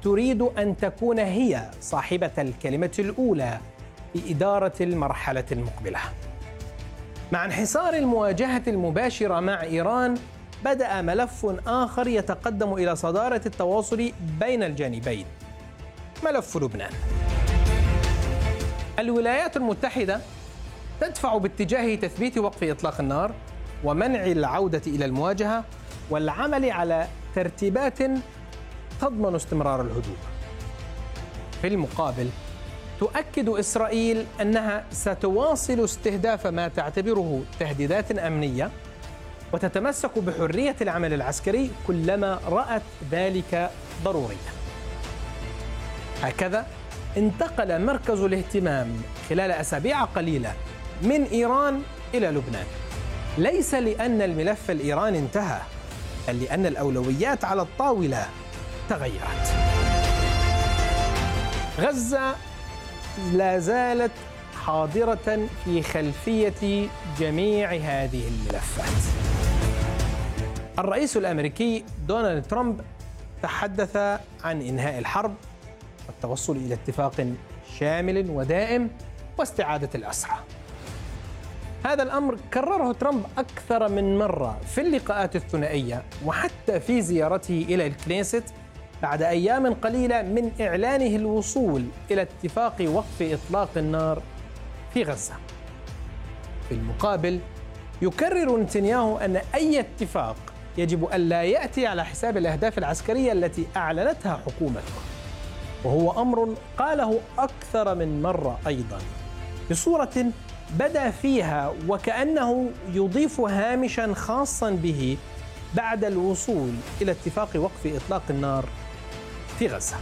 تريد أن تكون هي صاحبة الكلمة الأولى في إدارة المرحلة المقبلة. مع انحسار المواجهة المباشرة مع إيران، بدأ ملف آخر يتقدم إلى صدارة التواصل بين الجانبين، ملف لبنان. الولايات المتحدة تدفع باتجاه تثبيت وقف إطلاق النار ومنع العودة إلى المواجهة والعمل على ترتيبات تضمن استمرار الهدوء. في المقابل، تؤكد إسرائيل أنها ستواصل استهداف ما تعتبره تهديدات أمنية وتتمسك بحرية العمل العسكري كلما رأت ذلك ضروريا. هكذا انتقل مركز الاهتمام خلال أسابيع قليلة من إيران إلى لبنان، ليس لأن الملف الإيراني انتهى، بل لأن الأولويات على الطاولة تغيرت. غزة لا زالت حاضرة في خلفية جميع هذه الملفات. الرئيس الأمريكي دونالد ترامب تحدث عن إنهاء الحرب والتوصل إلى اتفاق شامل ودائم واستعادة الأسرى. هذا الأمر كرره ترامب أكثر من مرة في اللقاءات الثنائية وحتى في زيارته إلى الكنيست بعد أيام قليلة من إعلانه الوصول إلى اتفاق وقف إطلاق النار في غزة. في المقابل، يكرر نتنياهو أن أي اتفاق يجب ألا يأتي على حساب الأهداف العسكرية التي أعلنتها حكومته، وهو أمر قاله أكثر من مرة أيضا بصورة بدأ فيها وكأنه يضيف هامشا خاصا به بعد الوصول إلى اتفاق وقف إطلاق النار في غزة.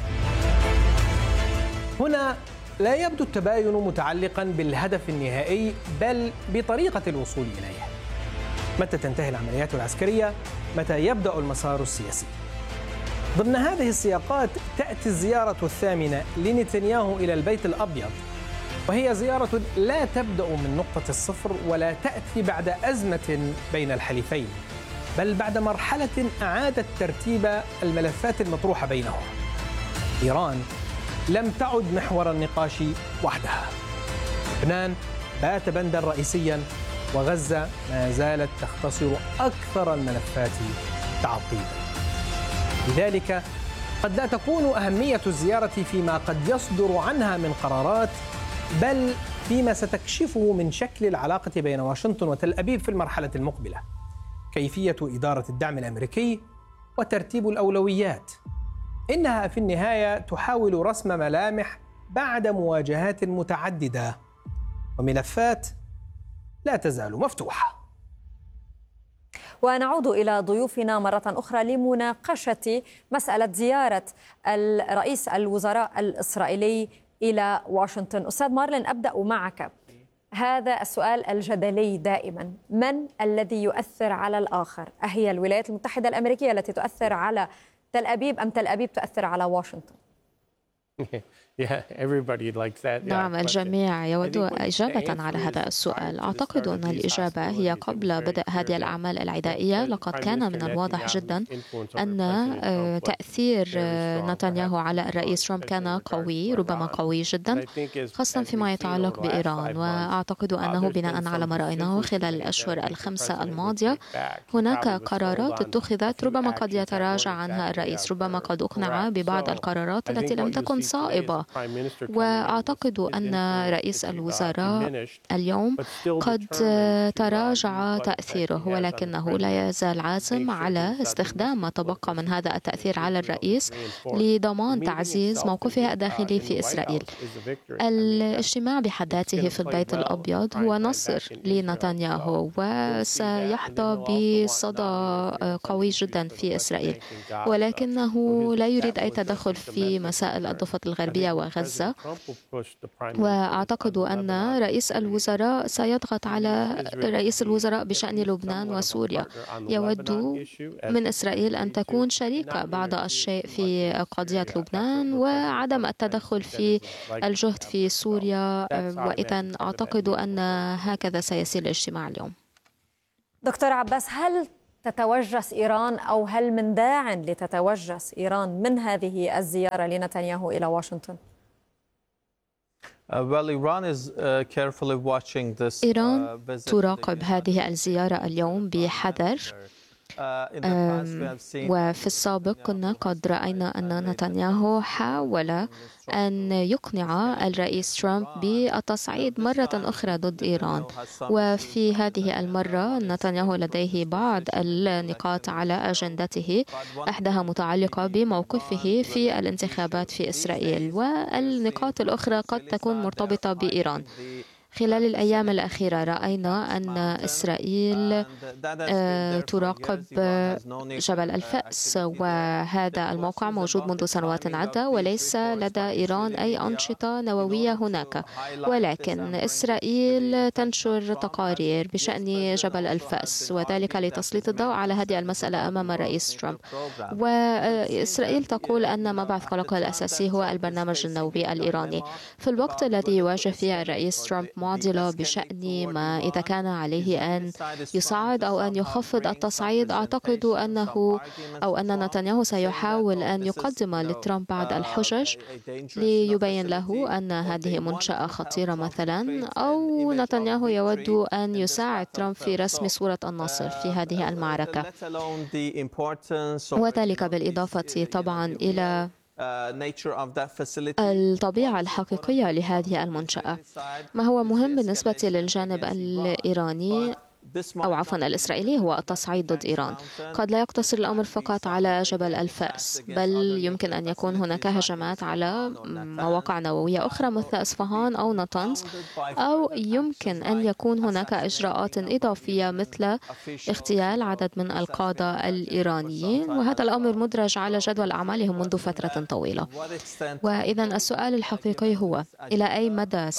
هنا لا يبدو التباين متعلقا بالهدف النهائي، بل بطريقة الوصول إليه. متى تنتهي العمليات العسكرية؟ متى يبدأ المسار السياسي؟ ضمن هذه السياقات تأتي الزيارة الثامنة لنتنياهو إلى البيت الأبيض، وهي زيارة لا تبدأ من نقطة الصفر ولا تأتي بعد أزمة بين الحليفين، بل بعد مرحلة أعادت ترتيب الملفات المطروحة بينهم. إيران لم تعد محور النقاش وحدها، لبنان بات بندا رئيسيا، وغزة ما زالت تختصر أكثر الملفات تعقيدا. لذلك قد لا تكون أهمية الزيارة فيما قد يصدر عنها من قرارات، بل فيما ستكشفه من شكل العلاقة بين واشنطن وتل أبيب في المرحلة المقبلة، كيفية إدارة الدعم الأمريكي وترتيب الأولويات. إنها في النهاية تحاول رسم ملامح بعد مواجهات متعددة وملفات لا تزال مفتوحة. ونعود إلى ضيوفنا مرة أخرى لمناقشة مسألة زيارة رئيس الوزراء الإسرائيلي إلى واشنطن. أستاذ مارلين، أبدأ معك. هذا السؤال الجدلي دائما: من الذي يؤثر على الآخر؟ أهي الولايات المتحدة الأمريكية التي تؤثر على تل أبيب أم تل أبيب تؤثر على واشنطن؟ نعم، الجميع يود إجابة على هذا السؤال. أعتقد أن الإجابة هي قبل بدء هذه الأعمال العدائية لقد كان من الواضح جدا أن تأثير نتنياهو على الرئيس ترامب كان قوي، ربما قوي جدا، خاصة فيما يتعلق بإيران. وأعتقد أنه بناء على ما رأيناه خلال الأشهر الخمسة الماضية هناك قرارات اتخذت ربما قد يتراجع عنها الرئيس، ربما قد أقنع ببعض القرارات التي لم تكن صائبة. وأعتقد أن رئيس الوزراء اليوم قد تراجع تأثيره، ولكنه لا يزال عازم على استخدام ما تبقى من هذا التأثير على الرئيس لضمان تعزيز موقفه الداخلي في إسرائيل. الاجتماع بحد ذاته في البيت الأبيض هو نصر لنتنياهو وسيحظى بصدى قوي جدا في إسرائيل، ولكنه لا يريد أي تدخل في مسائل الضفة الغربية وغزة. وأعتقد أن رئيس الوزراء سيضغط على رئيس الوزراء بشأن لبنان وسوريا. يود من إسرائيل أن تكون شريكة بعض الشيء في قضية لبنان وعدم التدخل في الجهد في سوريا، وإذا أعتقد أن هكذا سيسير الاجتماع اليوم. دكتور عباس، هل تتوجس إيران، أو هل من داع لتتوجس إيران من هذه الزيارة لنتنياهو إلى واشنطن؟ إيران تراقب هذه الزيارة اليوم بحذر. وفي السابق كنا قد رأينا أن نتنياهو حاول أن يقنع الرئيس ترامب بالتصعيد مرة أخرى ضد إيران، وفي هذه المرة نتنياهو لديه بعض النقاط على أجندته، أحدها متعلقة بموقفه في الانتخابات في إسرائيل، والنقاط الأخرى قد تكون مرتبطة بإيران. خلال الأيام الأخيرة رأينا أن إسرائيل تراقب جبل الفأس، وهذا الموقع موجود منذ سنوات عدة وليس لدى إيران أي أنشطة نووية هناك، ولكن إسرائيل تنشر تقارير بشأن جبل الفأس، وذلك لتسليط الضوء على هذه المسألة أمام الرئيس ترامب. وإسرائيل تقول أن مبعث قلقها الأساسي هو البرنامج النووي الإيراني، في الوقت الذي يواجه فيه الرئيس ترامب معضلة بشأن ما إذا كان عليه أن يصعد أو أن يخفض التصعيد. أعتقد أن نتنياهو سيحاول أن يقدم لترامب بعض الحجج ليبين له أن هذه منشأة خطيرة مثلا، أو نتنياهو يود أن يساعد ترامب في رسم صورة الناصر في هذه المعركة، وذلك بالإضافة طبعا إلى الطبيعة الحقيقية لهذه المنشأة. ما هو مهم بالنسبة للجانب الإيراني أو عفوا الإسرائيلي هو التصعيد ضد إيران. قد لا يقتصر الأمر فقط على جبل الفأس، بل يمكن أن يكون هناك هجمات على مواقع نووية أخرى مثل إصفهان أو نطنز، أو يمكن أن يكون هناك إجراءات إضافية مثل اغتيال عدد من القادة الإيرانيين، وهذا الأمر مدرج على جدول أعمالهم منذ فترة طويلة. وإذا السؤال الحقيقي هو إلى أي مدى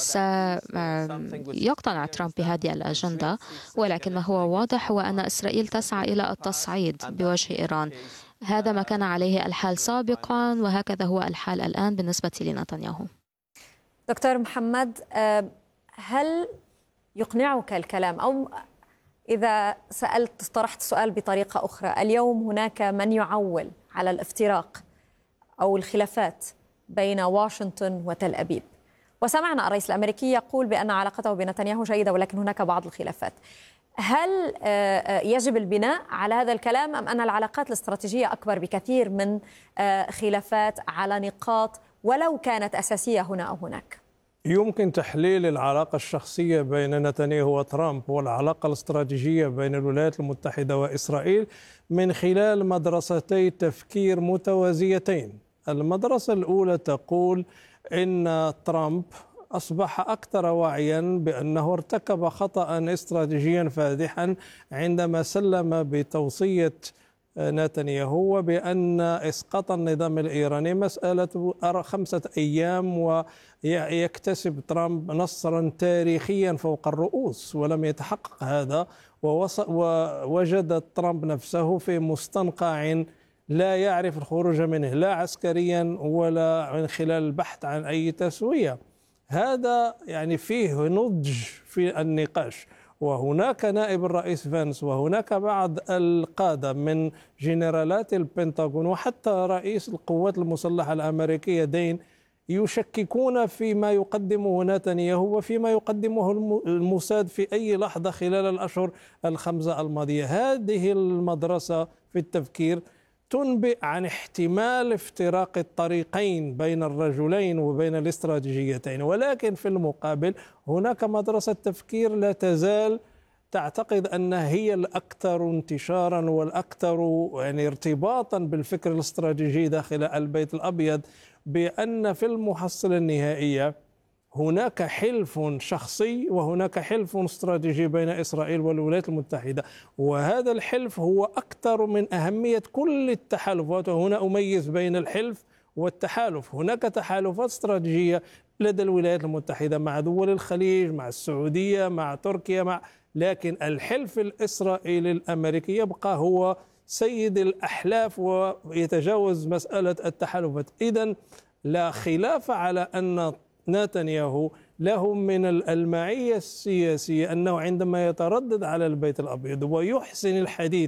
سيقتنع ترامب بهذه الأجندة، ولكن ما هو واضح هو أن إسرائيل تسعى إلى التصعيد بوجه إيران. هذا ما كان عليه الحال سابقا، وهكذا هو الحال الآن بالنسبة لنتنياهو. دكتور محمد، هل يقنعك الكلام، أو إذا طرحت سؤال بطريقة أخرى، اليوم هناك من يعول على الافتراق أو الخلافات بين واشنطن وتل أبيب، وسمعنا الرئيس الأمريكي يقول بأن علاقته بنتنياهو جيدة ولكن هناك بعض الخلافات. هل يجب البناء على هذا الكلام، أم أن العلاقات الاستراتيجية أكبر بكثير من خلافات على نقاط ولو كانت أساسية هنا أو هناك؟ يمكن تحليل العلاقة الشخصية بين نتنياهو وترامب والعلاقة الاستراتيجية بين الولايات المتحدة وإسرائيل من خلال مدرستي تفكير متوازيتين. المدرسة الأولى تقول إن ترامب أصبح أكثر وعيا بأنه ارتكب خطأ استراتيجيا فادحا عندما سلم بتوصية نتنياهو وبأن إسقاط النظام الإيراني مسألة 5 أيام، ويكتسب ترامب نصرا تاريخيا فوق الرؤوس، ولم يتحقق هذا، ووجد ترامب نفسه في مستنقع لا يعرف الخروج منه لا عسكريا ولا من خلال البحث عن أي تسوية. هذا يعني فيه نضج في النقاش. وهناك نائب الرئيس فانس وهناك بعض القادة من جنرالات البنتاغون وحتى رئيس القوات المسلحة الأمريكية دين يشككون فيما يقدمه نتنياهو وفيما يقدمه الموساد في أي لحظة خلال الأشهر 5 الماضية. هذه المدرسة في التفكير تنبئ عن احتمال افتراق الطريقين بين الرجلين وبين الاستراتيجيتين، ولكن في المقابل هناك مدرسة تفكير لا تزال تعتقد أنها هي الأكثر انتشارا والأكثر يعني ارتباطا بالفكر الاستراتيجي داخل البيت الأبيض، بأن في المحصلة النهائية هناك حلف شخصي وهناك حلف استراتيجي بين إسرائيل والولايات المتحدة، وهذا الحلف هو أكثر من أهمية كل التحالفات. وهنا أميز بين الحلف والتحالف. هناك تحالفات استراتيجية لدى الولايات المتحدة مع دول الخليج، مع السعودية، مع تركيا، لكن الحلف الإسرائيلي الأمريكي يبقى هو سيد الأحلاف ويتجاوز مسألة التحالفات. إذن لا خلاف على أن نتنياهو له من المعية السياسية أنه عندما يتردد على البيت الأبيض ويحسن الحديث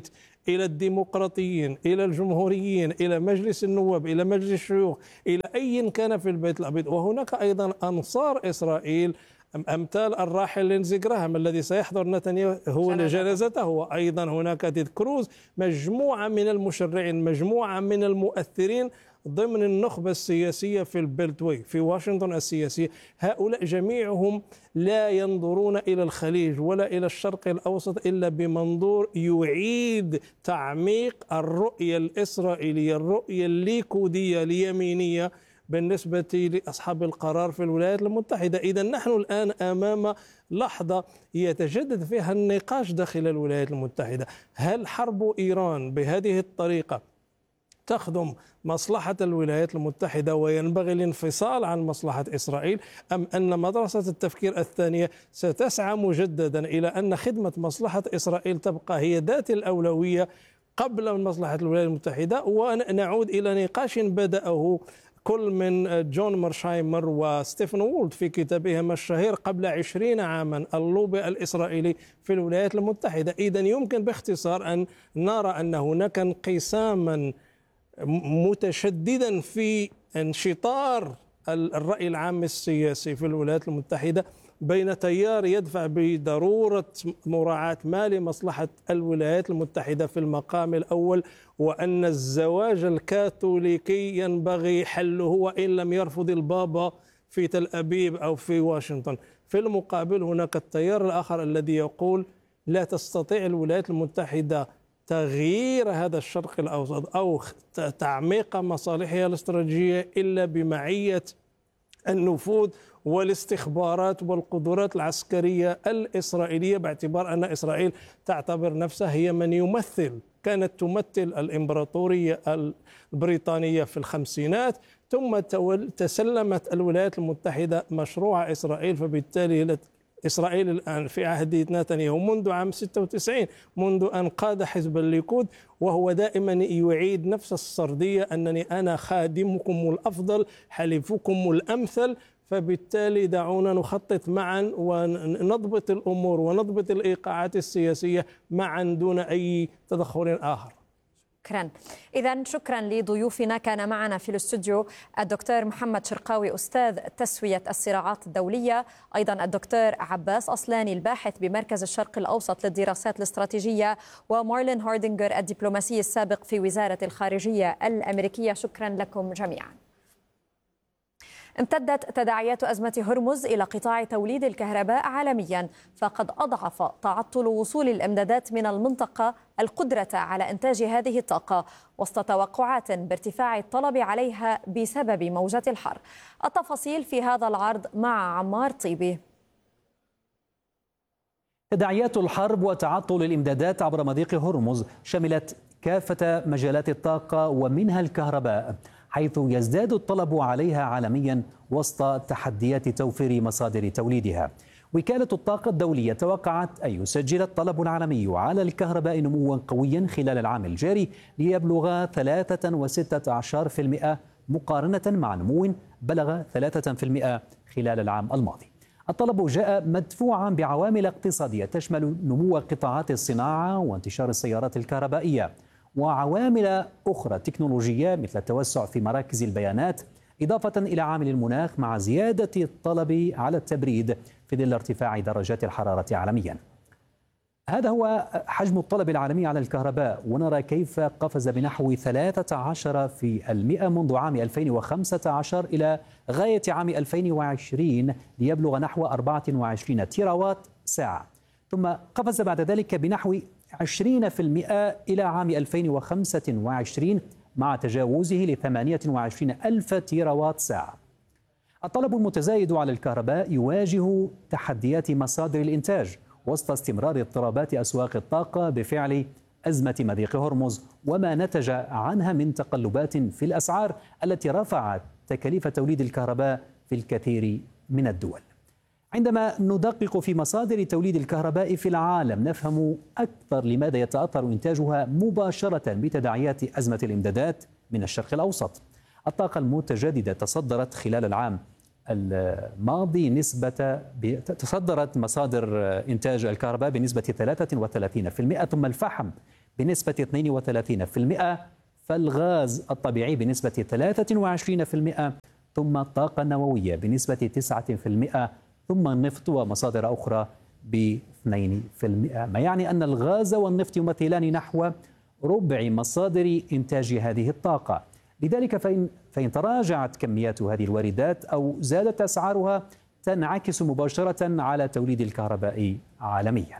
إلى الديمقراطيين، إلى الجمهوريين، إلى مجلس النواب، إلى مجلس الشيوخ، إلى أي كان في البيت الأبيض. وهناك أيضا أنصار إسرائيل أمثال الراحل لينزي جراهام الذي سيحضر نتنياهو لجنازته، وأيضا هناك تيد كروز، مجموعة من المشرعين، مجموعة من المؤثرين ضمن النخبة السياسية في البلتوي في واشنطن السياسية. هؤلاء جميعهم لا ينظرون إلى الخليج ولا إلى الشرق الأوسط إلا بمنظور يعيد تعميق الرؤية الإسرائيلية، الرؤية الليكودية اليمينية بالنسبة لأصحاب القرار في الولايات المتحدة. إذا نحن الآن أمام لحظة يتجدد فيها النقاش داخل الولايات المتحدة. هل حرب إيران بهذه الطريقة تخدم مصلحة الولايات المتحدة وينبغي الانفصال عن مصلحة إسرائيل، أم أن مدرسة التفكير الثانية ستسعى مجددا إلى أن خدمة مصلحة إسرائيل تبقى هي ذات الأولوية قبل مصلحة الولايات المتحدة؟ ونعود إلى نقاش بدأه كل من جون مارشايمر وستيفن وولد في كتابهما الشهير قبل 20 عاما، اللوبي الإسرائيلي في الولايات المتحدة. إذن يمكن باختصار أن نرى أن هناك انقساما متشددا في انشطار الرأي العام السياسي في الولايات المتحدة بين تيار يدفع بضرورة مراعاة ما لمصلحة الولايات المتحدة في المقام الأول، وأن الزواج الكاثوليكي ينبغي حله وإن لم يرفض البابا في تل أبيب أو في واشنطن. في المقابل هناك التيار الآخر الذي يقول لا تستطيع الولايات المتحدة تغيير هذا الشرق الأوسط أو تعميق مصالحها الاستراتيجية إلا بمعية النفوذ والاستخبارات والقدرات العسكرية الإسرائيلية، باعتبار أن إسرائيل تعتبر نفسها هي من كانت تمثل الإمبراطورية البريطانية في الخمسينات، ثم تسلمت الولايات المتحدة مشروع إسرائيل. فبالتالي إسرائيل الآن في عهد نتنياهو منذ عام 96، منذ أن قاد حزب الليكود، وهو دائما يعيد نفس السردية أنني أنا خادمكم الأفضل حليفكم الأمثل، فبالتالي دعونا نخطط معا ونضبط الأمور ونضبط الإيقاعات السياسية معا دون أي تدخل آخر. شكرا. إذن شكرا لضيوفنا. كان معنا في الاستوديو الدكتور محمد شرقاوي أستاذ تسوية الصراعات الدولية، أيضا الدكتور عباس أصلاني الباحث بمركز الشرق الأوسط للدراسات الاستراتيجية، ومارلين هاردينغر الدبلوماسي السابق في وزارة الخارجية الأمريكية. شكرا لكم جميعا. امتدت تداعيات أزمة هرمز إلى قطاع توليد الكهرباء عالميا، فقد أضعف تعطل وصول الإمدادات من المنطقة القدرة على إنتاج هذه الطاقة، وسط توقعات بارتفاع الطلب عليها بسبب موجة الحر. التفاصيل في هذا العرض مع عمار طيبي. تداعيات الحرب وتعطل الإمدادات عبر مضيق هرمز شملت كافة مجالات الطاقة ومنها الكهرباء، حيث يزداد الطلب عليها عالميا وسط تحديات توفير مصادر توليدها. وكالة الطاقة الدولية توقعت أن يسجل الطلب العالمي على الكهرباء نموا قويا خلال العام الجاري ليبلغ 13% مقارنة مع نمو بلغ 3% خلال العام الماضي. الطلب جاء مدفوعا بعوامل اقتصادية تشمل نمو قطاعات الصناعة وانتشار السيارات الكهربائية، وعوامل أخرى تكنولوجية مثل التوسع في مراكز البيانات، إضافة إلى عامل المناخ مع زيادة الطلب على التبريد في ظل ارتفاع درجات الحرارة عالميا. هذا هو حجم الطلب العالمي على الكهرباء، ونرى كيف قفز بنحو 13% منذ عام 2015 إلى غاية عام 2020 ليبلغ نحو 24 تيراوات ساعة، ثم قفز بعد ذلك بنحو 20% إلى عام 2025 مع تجاوزه ل 28 ألف تيراوات ساعة. الطلب المتزايد على الكهرباء يواجه تحديات مصادر الإنتاج وسط استمرار اضطرابات أسواق الطاقة بفعل أزمة مضيق هرمز وما نتج عنها من تقلبات في الأسعار التي رفعت تكاليف توليد الكهرباء في الكثير من الدول. عندما ندقق في مصادر توليد الكهرباء في العالم نفهم أكثر لماذا يتأثر إنتاجها مباشرة بتداعيات أزمة الإمدادات من الشرق الأوسط. الطاقة المتجددة تصدرت خلال العام الماضي تصدرت مصادر إنتاج الكهرباء بنسبة 33%، ثم الفحم بنسبة 32%، فالغاز الطبيعي بنسبة 23%، ثم الطاقة النووية بنسبة 9%، ثم النفط ومصادر أخرى ب 2%، ما يعني أن الغاز والنفط يمثلان نحو ربع مصادر إنتاج هذه الطاقة. لذلك فإن تراجعت كميات هذه الواردات أو زادت أسعارها تنعكس مباشرة على توليد الكهرباء عالميا.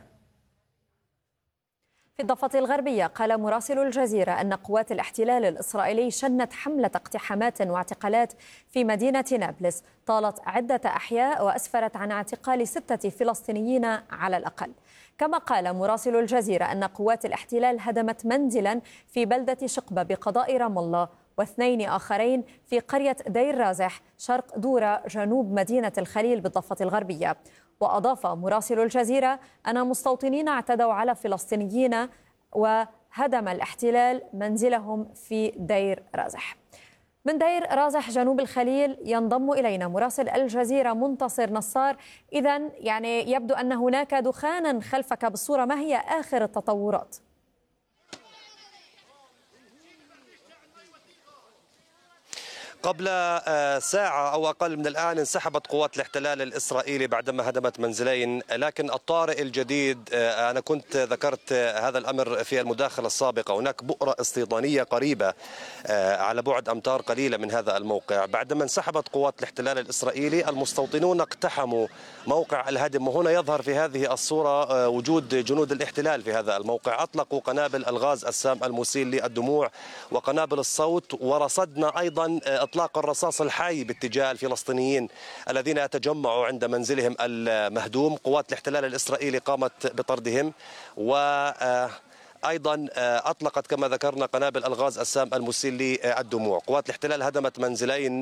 في الضفة الغربية قال مراسل الجزيرة أن قوات الاحتلال الإسرائيلي شنت حملة اقتحامات واعتقالات في مدينة نابلس طالت عدة أحياء وأسفرت عن اعتقال 6 فلسطينيين على الأقل. كما قال مراسل الجزيرة أن قوات الاحتلال هدمت منزلا في بلدة شقبة بقضاء رام الله، و2 آخرين في قرية دير رازح شرق دورة جنوب مدينة الخليل بالضفة الغربية. وأضاف مراسل الجزيرة أن مستوطنين اعتدوا على فلسطينيين وهدم الاحتلال منزلهم في دير رازح. من دير رازح جنوب الخليل ينضم إلينا مراسل الجزيرة منتصر نصار. إذن يعني يبدو أن هناك دخانا خلفك بالصورة، ما هي آخر التطورات؟ قبل ساعة أو أقل من الآن انسحبت قوات الاحتلال الإسرائيلي بعدما هدمت منزلين، لكن الطارئ الجديد أنا كنت ذكرت هذا الأمر في المداخلة السابقة، هناك بؤرة استيطانية قريبة على بعد أمتار قليلة من هذا الموقع. بعدما انسحبت قوات الاحتلال الإسرائيلي المستوطنون اقتحموا موقع الهدم، وهنا يظهر في هذه الصورة وجود جنود الاحتلال في هذا الموقع. أطلقوا قنابل الغاز السام المسيل للدموع وقنابل الصوت، ورصدنا أيضا إطلاق الرصاص الحي باتجاه الفلسطينيين الذين يتجمعوا عند منزلهم المهدوم. قوات الاحتلال الإسرائيلي قامت بطردهم، أيضا أطلقت كما ذكرنا قنابل الغاز السام المسيل للدموع. قوات الاحتلال هدمت منزلين،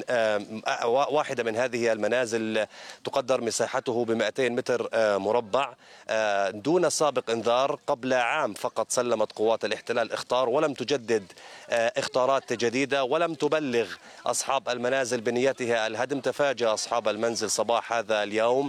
واحدة من هذه المنازل تقدر مساحته ب200 متر مربع دون سابق انذار. قبل عام فقط سلمت قوات الاحتلال اخطار ولم تجدد اختارات جديدة ولم تبلغ أصحاب المنازل بنيتها الهدم. تفاجأ أصحاب المنزل صباح هذا اليوم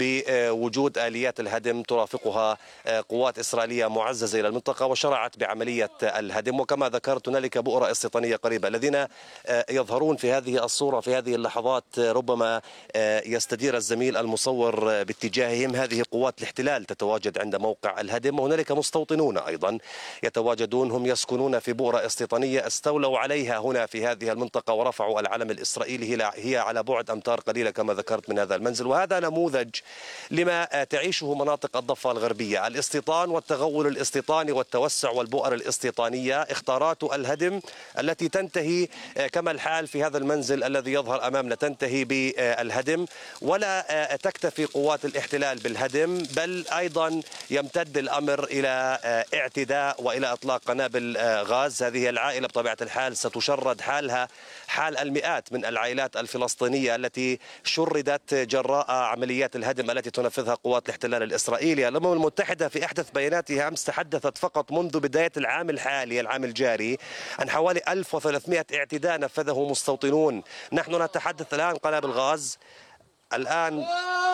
بوجود آليات الهدم ترافقها قوات إسرائيلية معززة إلى المنطقة وشرعت بعملية الهدم. وكما ذكرت هنالك بؤرة استيطانية قريبة. الذين يظهرون في هذه الصورة في هذه اللحظات ربما يستدير الزميل المصور باتجاههم، هذه قوات الاحتلال تتواجد عند موقع الهدم، وهنالك مستوطنون أيضا يتواجدون، هم يسكنون في بؤرة استيطانية استولوا عليها هنا في هذه المنطقة ورفعوا العلم الإسرائيلي. هي على بعد أمتار قليلة كما ذكرت من هذا المنزل، وهذا نموذج لما تعيشه مناطق الضفة الغربية: الاستيطان والتغول الاستيطاني والتوسع والبؤر الاستيطانية، اختارات الهدم التي تنتهي كما الحال في هذا المنزل الذي يظهر أمامنا تنتهي بالهدم. ولا تكتفي قوات الاحتلال بالهدم، بل أيضا يمتد الأمر إلى اعتداء وإلى إطلاق قنابل غاز. هذه العائلة بطبيعة الحال ستشرد حالها حال المئات من العائلات الفلسطينية التي شردت جراء عمليات الهدم التي تنفذها قوات الاحتلال الإسرائيلي. الأمم المتحدة في أحدث بياناتها أمس تحدثت فقط منذ بداية العام الحالي العام الجاري عن حوالي 1300 اعتداء نفذه مستوطنون. نحن نتحدث الآن قنابل غاز، الآن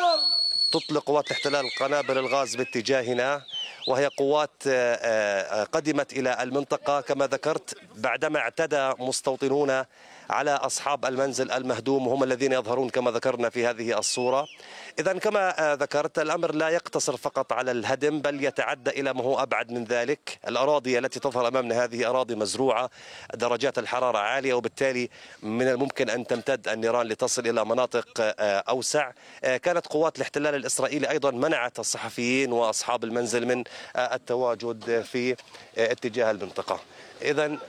تطلق قوات الاحتلال قنابل الغاز باتجاهنا، وهي قوات قدمت إلى المنطقة كما ذكرت بعدما اعتدى مستوطنون على أصحاب المنزل المهدوم، وهم الذين يظهرون كما ذكرنا في هذه الصورة. إذن كما ذكرت الأمر لا يقتصر فقط على الهدم، بل يتعدى إلى ما هو أبعد من ذلك. الأراضي التي تظهر أمامنا هذه أراضي مزروعة، درجات الحرارة عالية، وبالتالي من الممكن أن تمتد النيران لتصل إلى مناطق أوسع. كانت قوات الاحتلال الإسرائيلي أيضا منعت الصحفيين وأصحاب المنزل من التواجد في اتجاه المنطقة. إذن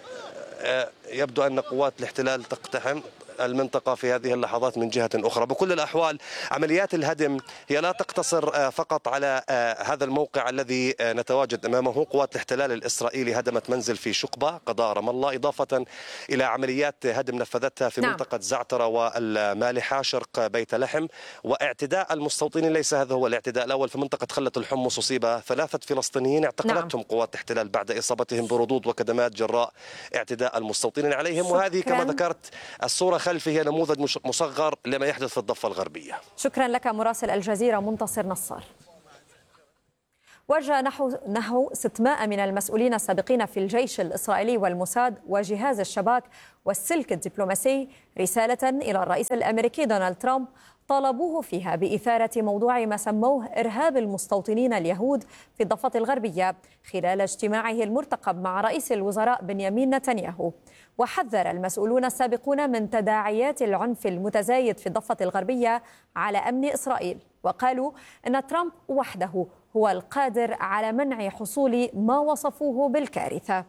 يبدو أن قوات الاحتلال تقتحم المنطقة في هذه اللحظات من جهة أخرى. بكل الأحوال عمليات الهدم هي لا تقتصر فقط على هذا الموقع الذي نتواجد أمامه. قوات الاحتلال الإسرائيلي هدمت منزل في شقبة قضاء رام الله، إضافة إلى عمليات هدم نفذتها في منطقة زعترة والمالحة شرق بيت لحم. واعتداء المستوطنين ليس هذا هو الاعتداء الأول. في منطقة خلة الحمص أصيب 3 فلسطينيين اعتقلتهم قوات الاحتلال بعد إصابتهم بردود وكدمات جراء اعتداء المستوطنين عليهم. وهذه كما ذكرت الصورة خلفي هي نموذج مصغر لما يحدث في الضفة الغربية. شكرا لك مراسل الجزيرة منتصر نصار. وجه نحو 600 من المسؤولين السابقين في الجيش الإسرائيلي والموساد وجهاز الشباك والسلك الدبلوماسي رسالة إلى الرئيس الأمريكي دونالد ترامب طالبوه فيها بإثارة موضوع ما سموه إرهاب المستوطنين اليهود في الضفة الغربية خلال اجتماعه المرتقب مع رئيس الوزراء بنيامين نتنياهو. وحذر المسؤولون السابقون من تداعيات العنف المتزايد في الضفة الغربية على أمن إسرائيل، وقالوا أن ترامب وحده هو القادر على منع حصول ما وصفوه بالكارثة.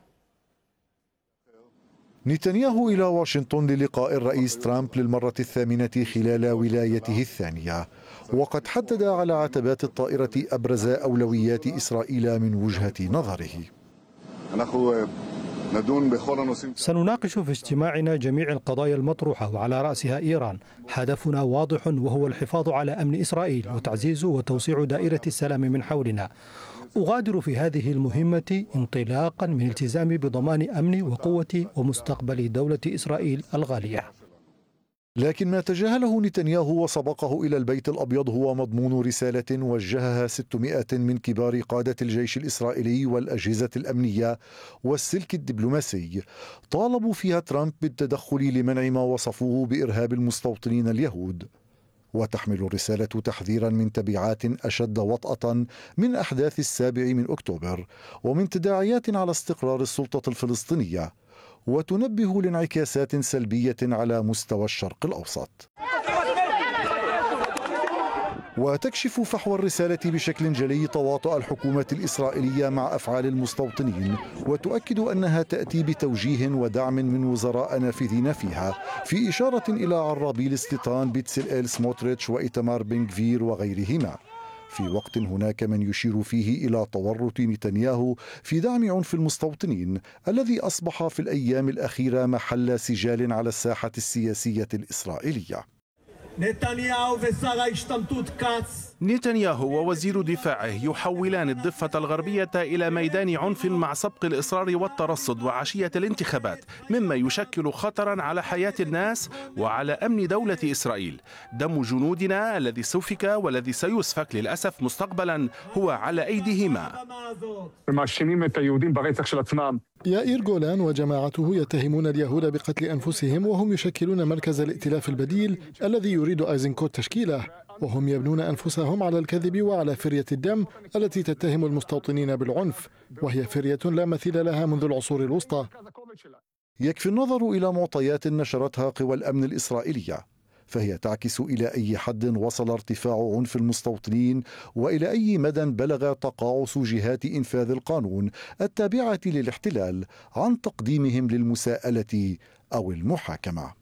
نتنياهو إلى واشنطن للقاء الرئيس ترامب للمرة الثامنة خلال ولايته الثانية، وقد حدد على عتبات الطائرة أبرز أولويات إسرائيل من وجهة نظره. سنناقش في اجتماعنا جميع القضايا المطروحة وعلى رأسها إيران. هدفنا واضح وهو الحفاظ على أمن إسرائيل وتعزيز وتوسيع دائرة السلام من حولنا. أغادر في هذه المهمة انطلاقا من التزام بضمان أمن وقوة ومستقبل دولة إسرائيل الغالية. لكن ما تجاهله نتنياهو وسبقه إلى البيت الأبيض هو مضمون رسالة وجهها 600 من كبار قادة الجيش الإسرائيلي والأجهزة الأمنية والسلك الدبلوماسي، طالبوا فيها ترامب بالتدخل لمنع ما وصفوه بإرهاب المستوطنين اليهود. وتحمل الرسالة تحذيرا من تبعات أشد وطأة من أحداث 7 أكتوبر ومن تداعيات على استقرار السلطة الفلسطينية، وتنبه لانعكاسات سلبية على مستوى الشرق الأوسط. وتكشف فحوى الرسالة بشكل جلي تواطؤ الحكومة الإسرائيلية مع أفعال المستوطنين، وتؤكد أنها تأتي بتوجيه ودعم من وزراء نافذين فيها، في إشارة إلى عرابيل ستيطان بيتسلئيل سموتريتش وإيتمار بن غفير وغيرهما، في وقت هناك من يشير فيه إلى تورط نتنياهو في دعم عنف المستوطنين الذي أصبح في الأيام الأخيرة محل سجال على الساحة السياسية الإسرائيلية. نتنياهو ووزير دفاعه يحولان الضفة الغربية إلى ميدان عنف مع سبق الإصرار والترصد وعشية الانتخابات، مما يشكل خطرا على حياة الناس وعلى أمن دولة إسرائيل. دم جنودنا الذي سفك والذي سيسفك للأسف مستقبلا هو على أيديهما. يائير جولان وجماعته يتهمون اليهود بقتل أنفسهم، وهم يشكلون مركز الائتلاف البديل الذي يريد أيزنكوت تشكيله، وهم يبنون أنفسهم على الكذب وعلى فرية الدم التي تتهم المستوطنين بالعنف، وهي فرية لا مثيل لها منذ العصور الوسطى. يكفي النظر إلى معطيات نشرتها قوى الأمن الإسرائيلية، فهي تعكس إلى أي حد وصل ارتفاع عنف المستوطنين وإلى أي مدى بلغ تقاعس جهات إنفاذ القانون التابعة للاحتلال عن تقديمهم للمساءلة أو المحاكمة.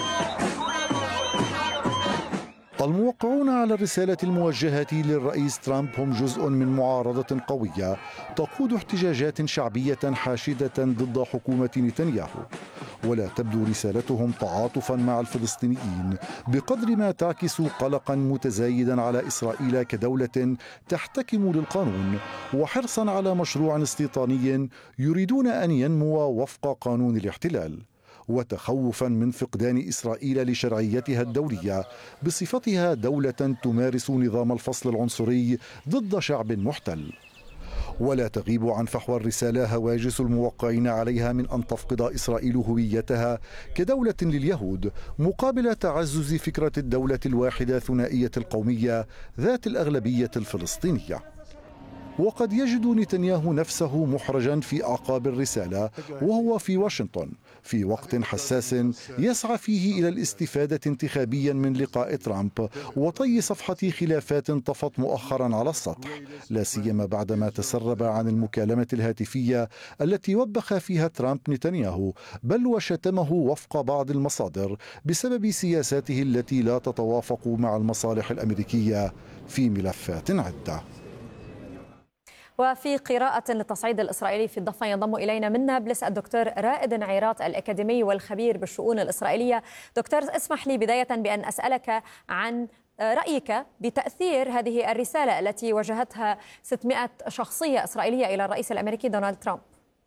الموقعون على الرسالة الموجهة للرئيس ترامب هم جزء من معارضة قوية تقود احتجاجات شعبية حاشدة ضد حكومة نتنياهو، ولا تبدو رسالتهم تعاطفا مع الفلسطينيين بقدر ما تعكس قلقا متزايدا على إسرائيل كدولة تحتكم للقانون، وحرصا على مشروع استيطاني يريدون أن ينمو وفق قانون الاحتلال، وتخوفا من فقدان إسرائيل لشرعيتها الدولية بصفتها دولة تمارس نظام الفصل العنصري ضد شعب محتل. ولا تغيب عن فحوى الرسالة هواجس الموقعين عليها من أن تفقد إسرائيل هويتها كدولة لليهود مقابل تعزز فكرة الدولة الواحدة ثنائية القومية ذات الأغلبية الفلسطينية. وقد يجد نتنياهو نفسه محرجا في أعقاب الرسالة وهو في واشنطن في وقت حساس يسعى فيه إلى الاستفادة انتخابيا من لقاء ترامب وطي صفحة خلافات طفت مؤخرا على السطح، لا سيما بعدما تسرب عن المكالمة الهاتفية التي وبخ فيها ترامب نتنياهو، بل وشتمه وفق بعض المصادر بسبب سياساته التي لا تتوافق مع المصالح الأمريكية في ملفات عدة. وفي قراءة للتصعيد الإسرائيلي في الضفة ينضم إلينا من نابلس الدكتور رائد نعيرات الأكاديمي والخبير بالشؤون الإسرائيلية. دكتور، اسمح لي بداية بأن أسألك عن رأيك بتأثير هذه الرسالة التي وجهتها 600 شخصية إسرائيلية إلى الرئيس الأمريكي دونالد ترامب.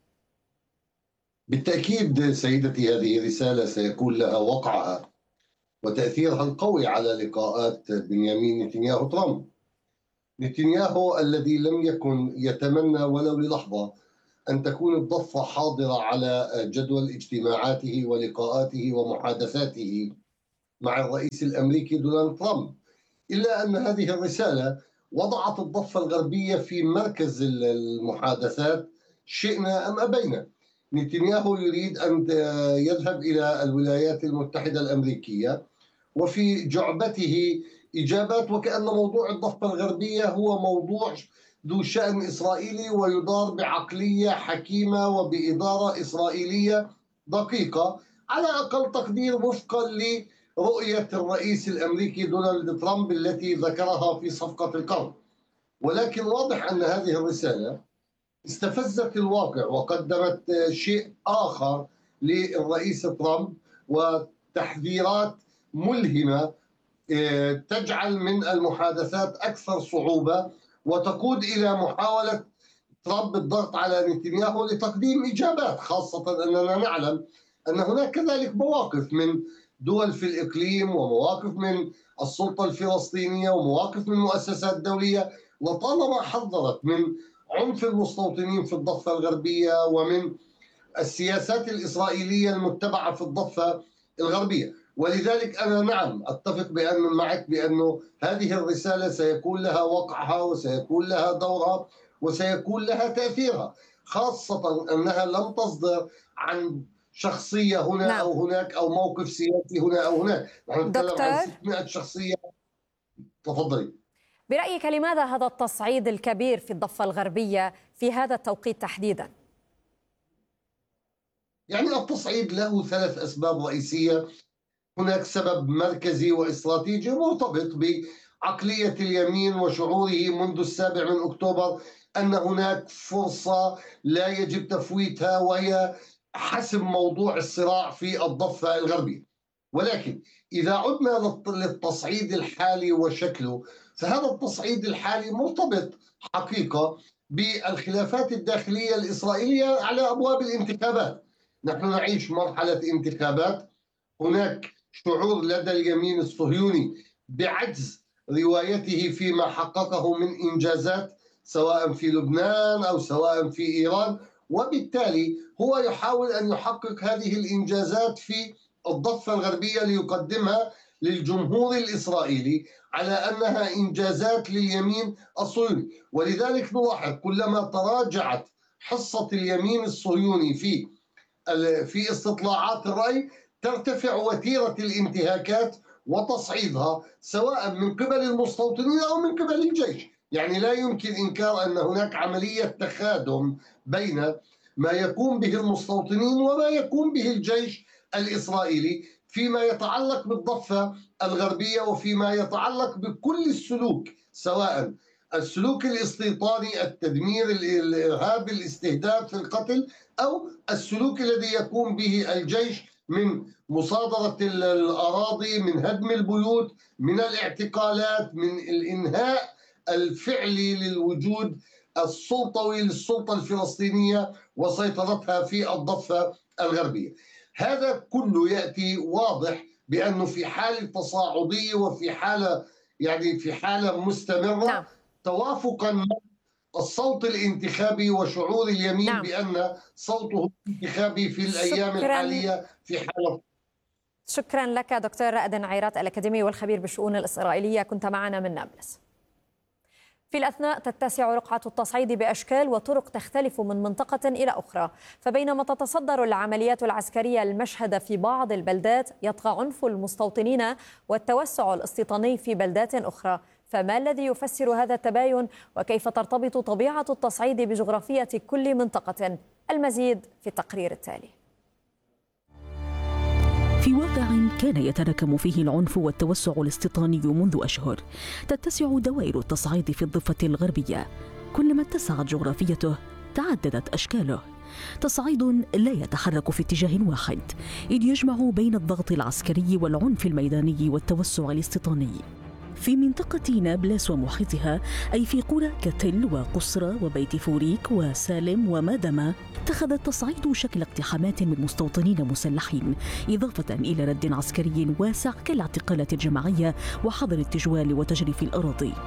بالتأكيد سيدتي، هذه الرسالة سيكون لها وقعها وتأثيرها القوي على لقاءات بنيامين نتنياهو ترامب، نتنياهو الذي لم يكن يتمنى ولو للحظة أن تكون الضفة حاضرة على جدول اجتماعاته ولقاءاته ومحادثاته مع الرئيس الأمريكي دونالد ترامب، إلا أن هذه الرسالة وضعت الضفة الغربية في مركز المحادثات شئنا أم أبينا. نتنياهو يريد أن يذهب إلى الولايات المتحدة الأمريكية وفي جعبته إجابات وكأن موضوع الضفة الغربية هو موضوع ذو شأن إسرائيلي ويدار بعقلية حكيمة وبإدارة إسرائيلية دقيقة، على أقل تقدير وفقا لرؤية الرئيس الأمريكي دونالد ترامب التي ذكرها في صفقة القرن. ولكن واضح أن هذه الرسالة استفزت الواقع وقدمت شيء آخر للرئيس ترامب وتحذيرات ملهمة تجعل من المحادثات أكثر صعوبة وتقود إلى محاولة ترامب الضغط على نتنياهو لتقديم إجابات، خاصة أننا نعلم أن هناك كذلك مواقف من دول في الإقليم ومواقف من السلطة الفلسطينية ومواقف من مؤسسات دولية لطالما حذرت من عنف المستوطنين في الضفة الغربية ومن السياسات الإسرائيلية المتبعة في الضفة الغربية. ولذلك أنا نعم أتفق معك بأنه هذه الرسالة سيكون لها وقعها وسيكون لها دورها وسيكون لها تأثيرها، خاصة أنها لم تصدر عن شخصية هنا أو هناك أو موقف سياسي هنا أو هناك. نحن نتكلم عن 600 شخصية. تفضلي. برأيك لماذا هذا التصعيد الكبير في الضفة الغربية في هذا التوقيت تحديدا؟ يعني التصعيد له 3 أسباب رئيسية. هناك سبب مركزي واستراتيجي مرتبط بعقلية اليمين وشعوره منذ 7 أكتوبر أن هناك فرصة لا يجب تفويتها، وهي حسم موضوع الصراع في الضفة الغربية. ولكن إذا عدنا للتصعيد الحالي وشكله، فهذا التصعيد الحالي مرتبط حقيقة بالخلافات الداخلية الإسرائيلية على أبواب الانتخابات. نحن نعيش مرحلة انتخابات، هناك شعور لدى اليمين الصهيوني بعجز روايته فيما حققه من إنجازات سواء في لبنان أو سواء في إيران، وبالتالي هو يحاول أن يحقق هذه الإنجازات في الضفة الغربية ليقدمها للجمهور الإسرائيلي على أنها إنجازات لليمين الصهيوني. ولذلك نلاحظ كلما تراجعت حصة اليمين الصهيوني في استطلاعات الرأي ترتفع وتيرة الانتهاكات وتصعيدها سواء من قبل المستوطنين أو من قبل الجيش. يعني لا يمكن إنكار أن هناك عملية تخادم بين ما يقوم به المستوطنين وما يقوم به الجيش الإسرائيلي فيما يتعلق بالضفة الغربية وفيما يتعلق بكل السلوك، سواء السلوك الاستيطاني، التدمير، الإرهاب، الاستهداف، القتل، أو السلوك الذي يقوم به الجيش من مصادرة الأراضي، من هدم البيوت، من الاعتقالات، من الإنهاء الفعلي للوجود السلطوي للسلطة الفلسطينية وسيطرتها في الضفة الغربية. هذا كله يأتي واضح بأنه في حالة تصاعدية وفي حالة في حالة مستمرة توافقا مع الصوت الانتخابي وشعور اليمين بأن صوته الانتخابي في الأيام الحالية في حالة. شكرا لك دكتور رائد عيرات الأكاديمي والخبير بالشؤون الإسرائيلية، كنت معنا من نابلس. في الأثناء تتسع رقعة التصعيد بأشكال وطرق تختلف من منطقة إلى أخرى، فبينما تتصدر العمليات العسكرية المشهد في بعض البلدات يطغى عنف المستوطنين والتوسع الاستيطاني في بلدات أخرى. فما الذي يفسر هذا التباين وكيف ترتبط طبيعة التصعيد بجغرافية كل منطقة؟ المزيد في التقرير التالي. في واقع كان يتراكم فيه العنف والتوسع الاستيطاني منذ أشهر، تتسع دوائر التصعيد في الضفة الغربية. كلما اتسعت جغرافيته تعددت أشكاله. تصعيد لا يتحرك في اتجاه واحد، إذ يجمع بين الضغط العسكري والعنف الميداني والتوسع الاستيطاني. في منطقة نابلس ومحيطها، أي في قرى كتل وقصرى وبيت فوريك وسالم ومادمة، اتخذ التصعيد شكل اقتحامات من مستوطنين مسلحين، إضافة إلى رد عسكري واسع كالاعتقالات الجماعية وحظر التجوال وتجريف الأراضي.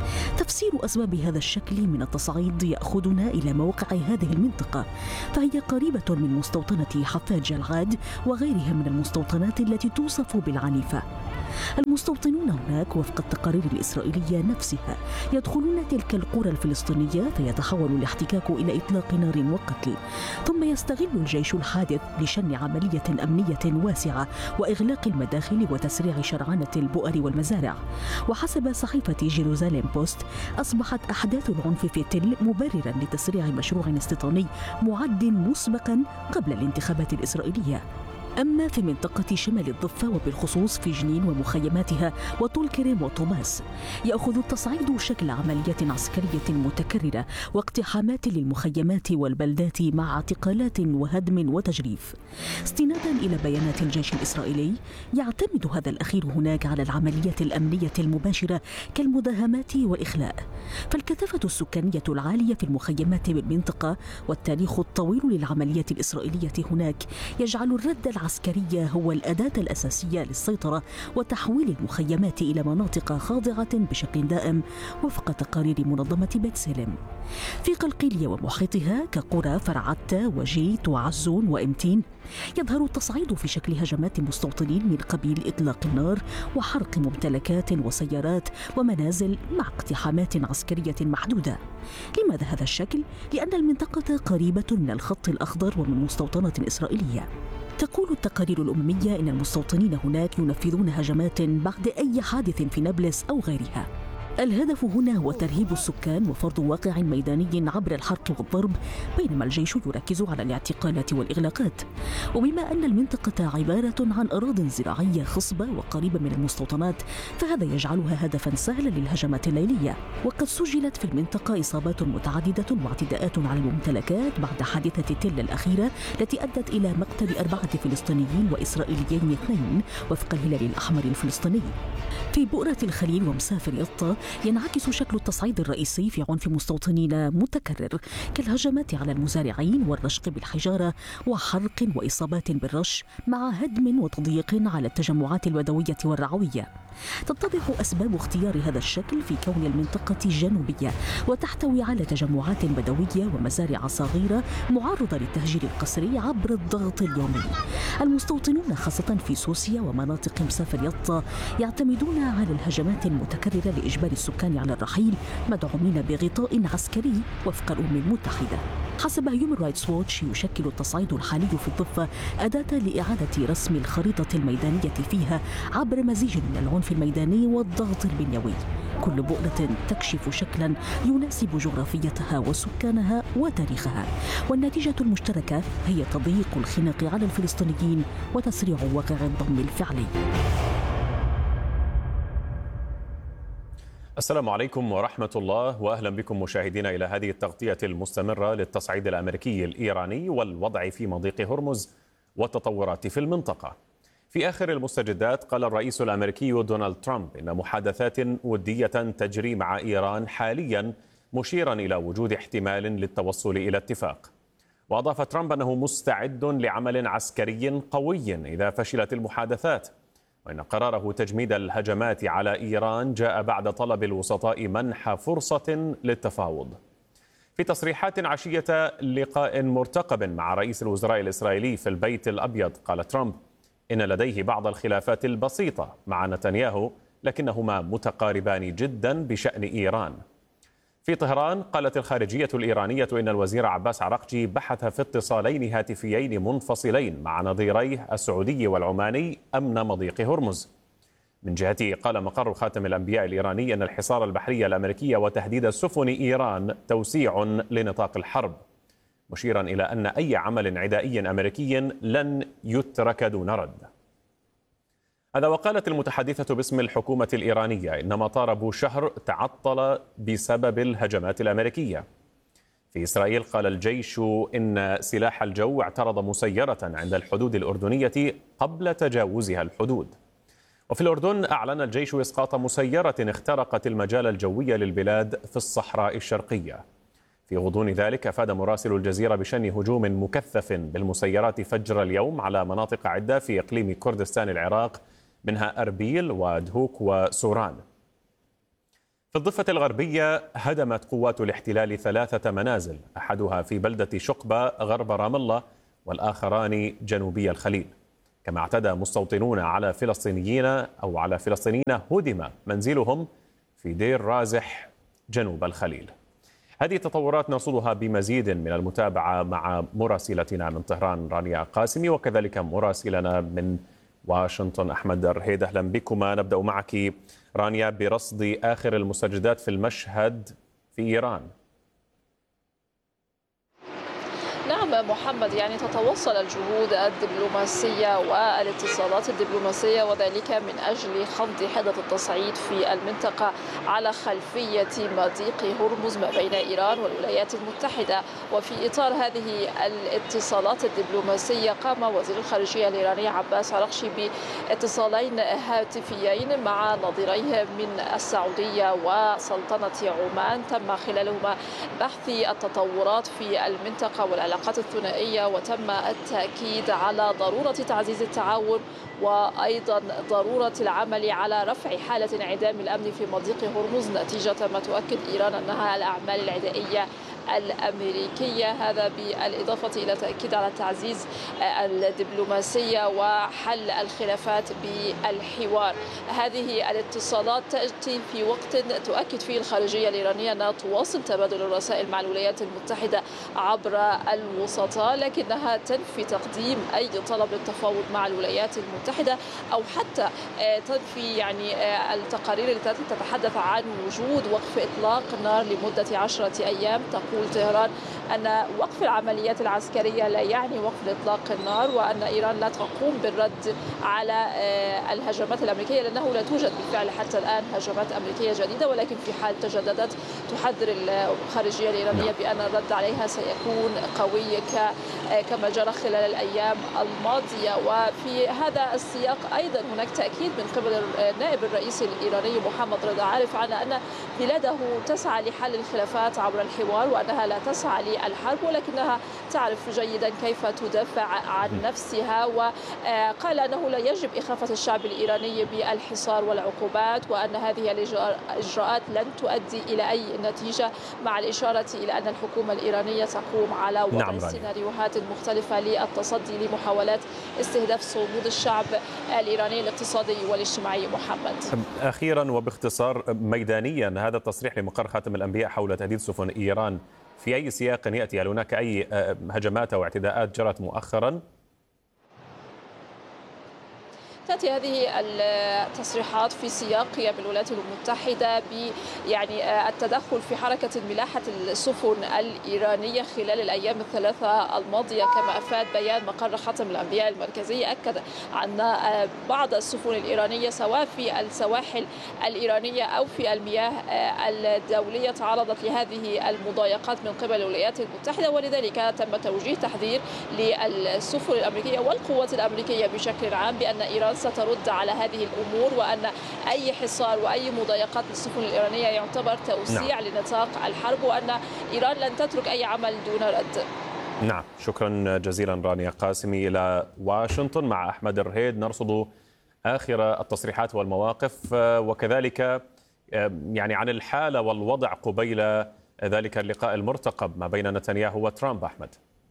تفسير أسباب هذا الشكل من التصعيد يأخذنا إلى موقع هذه المنطقة، فهي قريبة من مستوطنة حفاج العاد وغيرها من المستوطنات التي توصف بالعنيفة. المستوطنون هناك وفق التقارير الإسرائيلية نفسها يدخلون تلك القرى الفلسطينية فيتحول الاحتكاك إلى إطلاق نار وقتل، ثم يستغل الجيش الحادث لشن عملية أمنية واسعة وإغلاق المداخل وتسريع شرعنة البؤر والمزارع. وحسب صحيفة جيروزاليم بوست أصبحت أحداث العنف في تل مبررا لتسريع مشروع استيطاني معد مسبقا قبل الانتخابات الإسرائيلية. أما في منطقة شمال الضفة وبالخصوص في جنين ومخيماتها وطول كريم وطوماس يأخذ التصعيد شكل عملية عسكرية متكررة واقتحامات للمخيمات والبلدات مع اعتقالات وهدم وتجريف. استنادا إلى بيانات الجيش الإسرائيلي يعتمد هذا الأخير هناك على العمليات الأمنية المباشرة كالمداهمات والإخلاء، فالكثافة السكانية العالية في المخيمات بالمنطقة والتاريخ الطويل للعملية الإسرائيلية هناك يجعل الرد العسكرية هو الأداة الأساسية للسيطرة وتحويل المخيمات إلى مناطق خاضعة بشكل دائم وفق تقارير منظمة بيت سلم. في قلقيلية ومحيطها كقرى فرعتة وجيت وعزون وإمتين يظهر التصعيد في شكل هجمات مستوطنين من قبيل إطلاق النار وحرق ممتلكات وسيارات ومنازل مع اقتحامات عسكرية محدودة. لماذا هذا الشكل؟ لأن المنطقة قريبة من الخط الأخضر ومن مستوطنة إسرائيلية. تقول التقارير الأممية إن المستوطنين هناك ينفذون هجمات بعد أي حادث في نابلس أو غيرها. الهدف هنا هو ترهيب السكان وفرض واقع ميداني عبر الحرق والضرب، بينما الجيش يركز على الاعتقالات والإغلاقات. وبما أن المنطقة عبارة عن أراضٍ زراعية خصبة وقريبة من المستوطنات فهذا يجعلها هدفا سهلا للهجمات الليلية. وقد سجلت في المنطقة إصابات متعددة واعتداءات على الممتلكات بعد حادثة تل الأخيرة التي أدت إلى مقتل 4 فلسطينيين وإسرائيليين 2 وفق الهلال الأحمر الفلسطيني. في بؤرة الخليل ومسافر يطا ينعكس شكل التصعيد الرئيسي في عنف مستوطنين متكرر كالهجمات على المزارعين والرشق بالحجارة وحرق وإصابات بالرش مع هدم وتضييق على التجمعات البدوية والرعوية. تتضح أسباب اختيار هذا الشكل في كون المنطقة جنوبية وتحتوي على تجمعات بدوية ومزارع صغيرة معرضة للتهجير القسري عبر الضغط اليومي. المستوطنون خاصة في سوسيا ومناطق مسافر يطا يعتمدون على الهجمات المتكررة لإجبار السكان على الرحيل مدعومين بغطاء عسكري وفق الأمم المتحدة. حسب هيومن رايتس ووتش يشكل التصعيد الحالي في الضفة أداة لإعادة رسم الخريطة الميدانية فيها عبر مزيج من العنف الميداني والضغط البنيوي، كل بؤرة تكشف شكلا يناسب جغرافيتها وسكانها وتاريخها، والنتيجة المشتركة هي تضييق الخناق على الفلسطينيين وتسريع واقع الضم الفعلي. السلام عليكم ورحمة الله، وأهلا بكم مشاهدينا إلى هذه التغطية المستمرة للتصعيد الأمريكي الإيراني والوضع في مضيق هرمز والتطورات في المنطقة. في آخر المستجدات قال الرئيس الأمريكي دونالد ترامب إن محادثات ودية تجري مع إيران حاليا، مشيرا إلى وجود احتمال للتوصل إلى اتفاق. وأضاف ترامب أنه مستعد لعمل عسكري قوي إذا فشلت المحادثات، وإن قراره تجميد الهجمات على إيران جاء بعد طلب الوسطاء منح فرصة للتفاوض. في تصريحات عشية لقاء مرتقب مع رئيس الوزراء الإسرائيلي في البيت الأبيض قال ترامب إن لديه بعض الخلافات البسيطة مع نتنياهو لكنهما متقاربان جدا بشأن إيران. في طهران قالت الخارجية الإيرانية إن الوزير عباس عراقجي بحث في اتصالين هاتفيين منفصلين مع نظيريه السعودي والعماني أمن مضيق هرمز. من جهته قال مقر خاتم الأنبياء الإيراني أن الحصار البحري الأمريكي وتهديد سفن إيران توسيع لنطاق الحرب، مشيرا إلى أن أي عمل عدائي أمريكي لن يترك دون رد. هذا وقالت المتحدثة باسم الحكومة الإيرانية إن مطار أبو شهر تعطل بسبب الهجمات الأمريكية. في إسرائيل قال الجيش إن سلاح الجو اعترض مسيرة عند الحدود الأردنية قبل تجاوزها الحدود. وفي الأردن أعلن الجيش إسقاط مسيرة اخترقت المجال الجوي للبلاد في الصحراء الشرقية. في غضون ذلك أفاد مراسل الجزيرة بشن هجوم مكثف بالمسيرات فجر اليوم على مناطق عدة في إقليم كردستان العراق، منها أربيل ودهوك وسوران. في في الضفة الغربية هدمت قوات الاحتلال 3 منازل، أحدها في بلدة شقبة غرب رام الله والآخران جنوبي الخليل. كما اعتدى مستوطنون على فلسطينيين هدم منزلهم في دير رازح جنوب الخليل. هذه تطورات نرصدها بمزيد من المتابعة مع مراسلتنا من طهران رانيا قاسمي، وكذلك مراسلنا من واشنطن أحمد الرهيد. أهلا بكما. نبدأ معك رانيا برصد آخر المستجدات في المشهد في إيران. نعم محمد، يعني تتواصل الجهود الدبلوماسية والاتصالات الدبلوماسية، وذلك من أجل خفض حدة التصعيد في المنطقة على خلفية مضيق هرمز ما بين إيران والولايات المتحدة. وفي إطار هذه الاتصالات الدبلوماسية قام وزير الخارجية الإيراني عباس عراقشي باتصالين هاتفيين مع نظيريه من السعودية وسلطنة عمان، تم خلالهما بحث التطورات في المنطقة والعلاقات الثنائية، وتم التأكيد على ضرورة تعزيز التعاون وأيضا ضرورة العمل على رفع حالة انعدام الأمن في مضيق هرمز نتيجة ما تؤكد إيران أنها الأعمال العدائية الأمريكية. هذا بالإضافة إلى تأكيد على تعزيز الدبلوماسية وحل الخلافات بالحوار. هذه الاتصالات تأتي في وقت تؤكد فيه الخارجية الإيرانية أنها تواصل تبادل الرسائل مع الولايات المتحدة عبر الوسطاء، لكنها تنفي تقديم أي طلب للتفاوض مع الولايات المتحدة أو حتى تنفي التقارير التي تتحدث عن وجود وقف إطلاق نار لمدة 10 أيام. تقول طهران أن وقف العمليات العسكرية لا يعني وقف إطلاق النار، وأن إيران لا تقوم بالرد على الهجمات الأمريكية لأنه لا توجد بالفعل حتى الآن هجمات أمريكية جديدة، ولكن في حال تجددت تحذر الخارجية الإيرانية بأن الرد عليها سيكون قوي كما جرى خلال الأيام الماضية. وفي هذا السياق أيضا هناك تأكيد من قبل النائب الرئيس الإيراني محمد رضا عارف على أن بلاده تسعى لحل الخلافات عبر الحوار، وأنها لا تسعى للحرب ولكنها تعرف جيدا كيف تدافع عن نفسها. وقال أنه لا يجب إخافة الشعب الإيراني بالحصار والعقوبات، وأن هذه الإجراءات لن تؤدي إلى أي نتيجة، مع الإشارة إلى أن الحكومة الإيرانية تقوم على وضع سيناريوهات مختلفة للتصدي لمحاولات استهداف صمود الشعب الإيراني الاقتصادي والاجتماعي. محمد، أخيرا وباختصار ميدانيا، هذا التصريح لمقر خاتم الأنبياء حول تهديد سفن إيران في أي سياق يأتي؟ هل هناك أي هجمات أو اعتداءات جرت مؤخرا؟ تأتي هذه التصريحات في سياق قيام الولايات المتحدة التدخل في حركة ملاحة السفن الإيرانية خلال الأيام الثلاثة الماضية. كما أفاد بيان مقر خاتم الأنبياء المركزي، أكد أن بعض السفن الإيرانية سواء في السواحل الإيرانية أو في المياه الدولية تعرضت لهذه المضايقات من قبل الولايات المتحدة، ولذلك تم توجيه تحذير للسفن الأمريكية والقوات الأمريكية بشكل عام بأن إيران سترد على هذه الأمور، وأن أي حصار وأي مضايقات للسفن الإيرانية يعتبر توسيع لنطاق الحرب، وأن إيران لن تترك أي عمل دون رد. نعم، شكرا جزيلا رانيا قاسمي. إلى واشنطن مع أحمد الرهيد نرصد آخر التصريحات والمواقف، وكذلك عن الحالة والوضع قبيل ذلك اللقاء المرتقب ما بين نتنياهو وترامب. أحمد.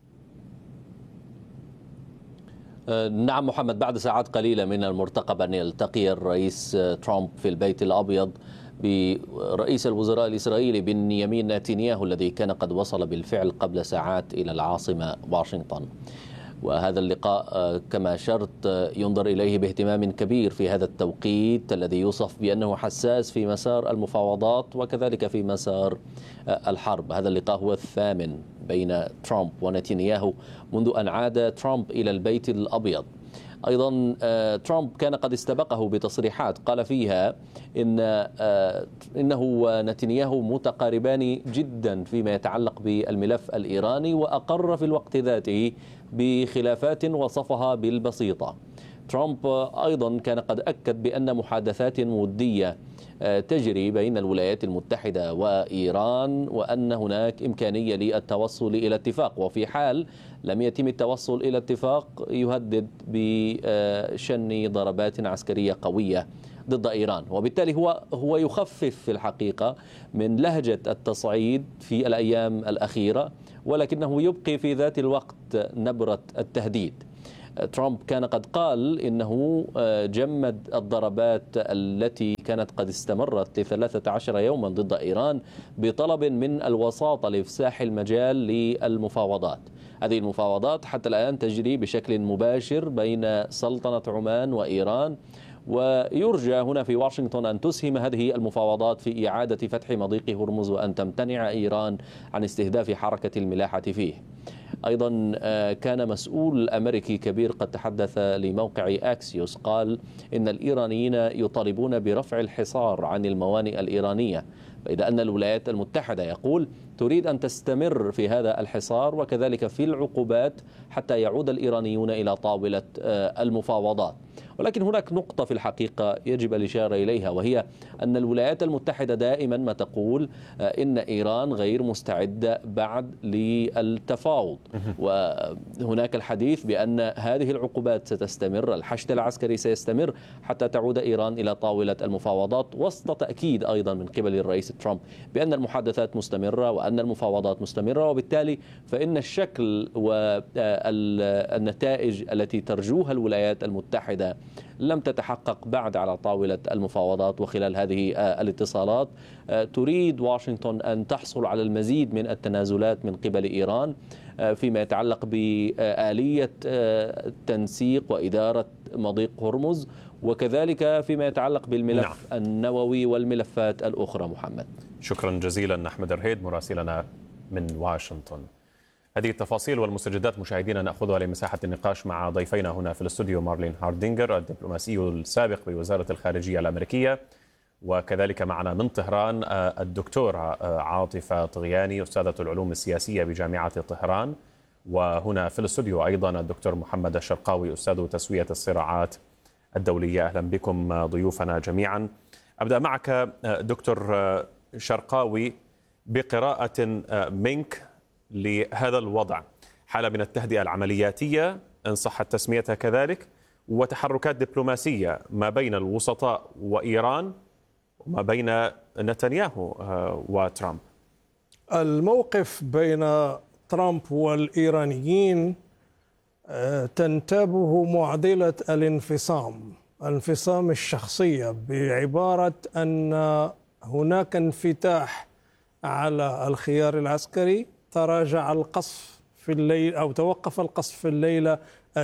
نعم محمد، بعد ساعات قليلة من المرتقب أن يلتقي الرئيس ترامب في البيت الأبيض برئيس الوزراء الإسرائيلي بنيامين نتنياهو الذي كان قد وصل بالفعل قبل ساعات إلى العاصمة واشنطن. وهذا اللقاء كما أشرت ينظر إليه باهتمام كبير في هذا التوقيت الذي يوصف بأنه حساس في مسار المفاوضات وكذلك في مسار الحرب. هذا اللقاء هو الثامن بين ترامب ونتنياهو منذ أن عاد ترامب إلى البيت الأبيض. أيضا ترامب كان قد استبقه بتصريحات قال فيها إنه ونتنياهو متقاربان جدا فيما يتعلق بالملف الإيراني، وأقر في الوقت ذاته بخلافات وصفها بالبسيطة. ترامب أيضا كان قد أكد بأن محادثات ودية تجري بين الولايات المتحدة وإيران، وأن هناك إمكانية للتوصل إلى اتفاق، وفي حال لم يتم التوصل إلى اتفاق يهدد بشن ضربات عسكرية قوية ضد إيران، وبالتالي هو يخفف في الحقيقة من لهجة التصعيد في الأيام الأخيرة، ولكنه يبقي في ذات الوقت نبرة التهديد. ترامب كان قد قال إنه جمد الضربات التي كانت قد استمرت ل13 يوما ضد إيران بطلب من الوساطة لإفساح المجال للمفاوضات. هذه المفاوضات حتى الآن تجري بشكل مباشر بين سلطنة عمان وإيران، ويرجى هنا في واشنطن أن تسهم هذه المفاوضات في إعادة فتح مضيق هرمز وأن تمتنع إيران عن استهداف حركة الملاحة فيه. أيضا كان مسؤول أمريكي كبير قد تحدث لموقع أكسيوس، قال إن الإيرانيين يطالبون برفع الحصار عن الموانئ الإيرانية، فإذا أن الولايات المتحدة يقول تريد أن تستمر في هذا الحصار وكذلك في العقوبات حتى يعود الإيرانيون إلى طاولة المفاوضات. ولكن هناك نقطة في الحقيقة يجب الإشارة إليها، وهي أن الولايات المتحدة دائما ما تقول إن إيران غير مستعدة بعد للتفاوض، وهناك الحديث بأن هذه العقوبات ستستمر، الحشد العسكري سيستمر حتى تعود إيران إلى طاولة المفاوضات، وسط تأكيد أيضا من قبل الرئيس ترامب بأن المحادثات مستمرة وأن المفاوضات مستمرة، وبالتالي فإن الشكل والنتائج التي ترجوها الولايات المتحدة لم تتحقق بعد على طاولة المفاوضات. وخلال هذه الاتصالات تريد واشنطن أن تحصل على المزيد من التنازلات من قبل إيران فيما يتعلق بآلية تنسيق وإدارة مضيق هرمز، وكذلك فيما يتعلق بالملف النووي والملفات الأخرى. محمد، شكرا جزيلا أحمد الرهيد مراسلنا من واشنطن. هذه التفاصيل والمستجدات مشاهدينا نأخذها لمساحة النقاش مع ضيفينا هنا في الاستوديو، مارلين هاردينجر الدبلوماسي السابق بوزارة الخارجية الأمريكية، وكذلك معنا من طهران الدكتورة عاطفة طغياني أستاذة العلوم السياسية بجامعة طهران، وهنا في الاستوديو أيضا الدكتور محمد الشرقاوي أستاذ تسوية الصراعات الدولية. أهلا بكم ضيوفنا جميعا. أبدأ معك دكتور شرقاوي بقراءة منك لهذا الوضع، حالة من التهدئة العملياتية إن صحت تسميتها كذلك، وتحركات دبلوماسية ما بين الوسطاء وإيران وما بين نتنياهو وترامب. الموقف بين ترامب والإيرانيين تنتابه معضلة الانفصام الشخصية، بعبارة أن هناك انفتاح على الخيار العسكري، تراجع القصف في الليل أو توقف القصف في الليلة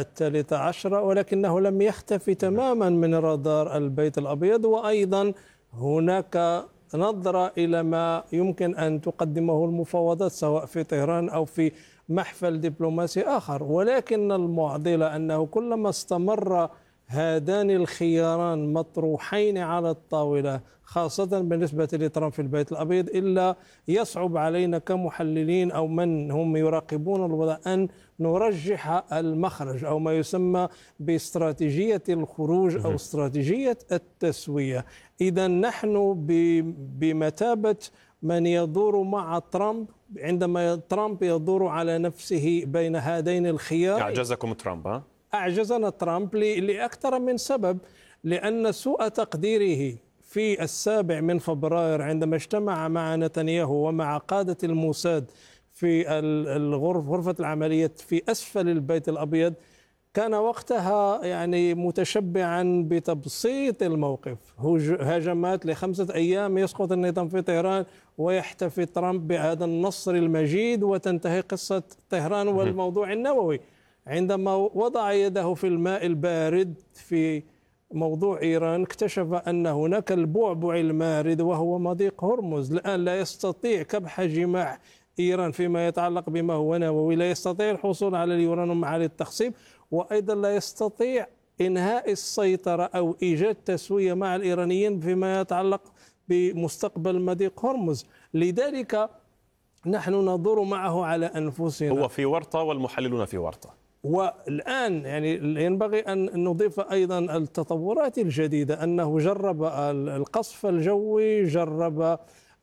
13، ولكنه لم يختفي تماما من رادار البيت الأبيض، وأيضا هناك نظرة إلى ما يمكن أن تقدمه المفاوضات سواء في طهران أو في محفل دبلوماسي آخر. ولكن المعضلة أنه كلما استمر هذان الخياران مطروحين على الطاولة، خاصة بالنسبة لترامب في البيت الأبيض، إلا يصعب علينا كمحللين أو من هم يراقبون الوضع أن نرجح المخرج أو ما يسمى باستراتيجية الخروج أو استراتيجية التسوية. إذا نحن بمثابة من يدور مع ترامب عندما ترامب يدور على نفسه بين هذين الخيارين. أعجزكم ترامب؟ أعجزنا ترامب لأكثر من سبب، لأن سوء تقديره في 7 فبراير عندما اجتمع مع نتنياهو ومع قادة الموساد في غرفة العمليات في أسفل البيت الأبيض، كان وقتها يعني متشبعا بتبسيط الموقف. هجمات ل5 أيام يسقط النظام في طهران ويحتفي ترامب بهذا النصر المجيد وتنتهي قصة طهران والموضوع النووي. عندما وضع يده في الماء البارد في موضوع إيران اكتشف أن هناك البعبع المارد وهو مضيق هرمز. الآن لا يستطيع كبح جماح إيران فيما يتعلق بما هو نووي، لا يستطيع الحصول على اليورانيوم معالي التخصيب، وأيضا لا يستطيع إنهاء السيطرة أو إيجاد تسوية مع الإيرانيين فيما يتعلق بمستقبل مضيق هرمز. لذلك نحن ندور معه على أنفسنا. هو في ورطة والمحللون في ورطة. والآن يعني ينبغي أن نضيف أيضا التطورات الجديدة، أنه جرب القصف الجوي، جرب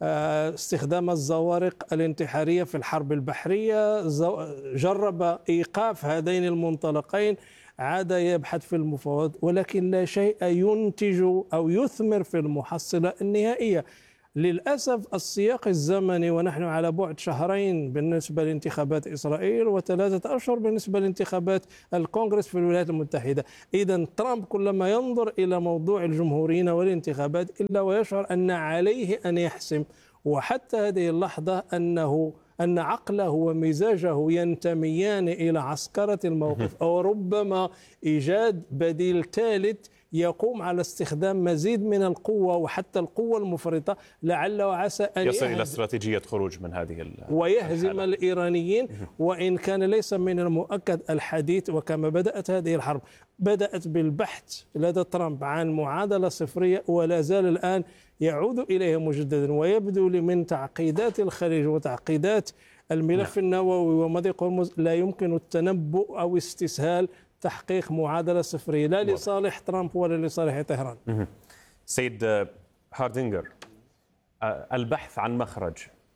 استخدام الزوارق الانتحارية في الحرب البحرية، جرب إيقاف هذين المنطلقين عاد يبحث في المفاوضات، ولكن لا شيء ينتج أو يثمر في المحصلة النهائية. للأسف السياق الزمني، ونحن على بعد شهرين بالنسبة لانتخابات إسرائيل و3 أشهر بالنسبة لانتخابات الكونغرس في الولايات المتحدة. إذن ترامب كلما ينظر إلى موضوع الجمهوريين والانتخابات إلا ويشعر أن عليه أن يحسم، وحتى هذه اللحظة أن عقله ومزاجه ينتميان إلى عسكرة الموقف، أو ربما إيجاد بديل ثالث يقوم على استخدام مزيد من القوة وحتى القوة المفرطة، لعل وعسى أن يصل إلى استراتيجية خروج من هذه ويهزم الإيرانيين. وإن كان ليس من المؤكد الحديث، وكما بدأت هذه الحرب بدأت بالبحث لدى ترامب عن معادلة صفرية، ولا زال الآن يعود إليها مجددا. ويبدو لي من تعقيدات الخليج وتعقيدات الملف النووي ومضيق هرمز لا يمكن التنبؤ أو استسهال تحقيق معادلة صفرية، لا لصالح ترامب ولا لصالح طهران. سيد هاردينجر، البحث عن مخرج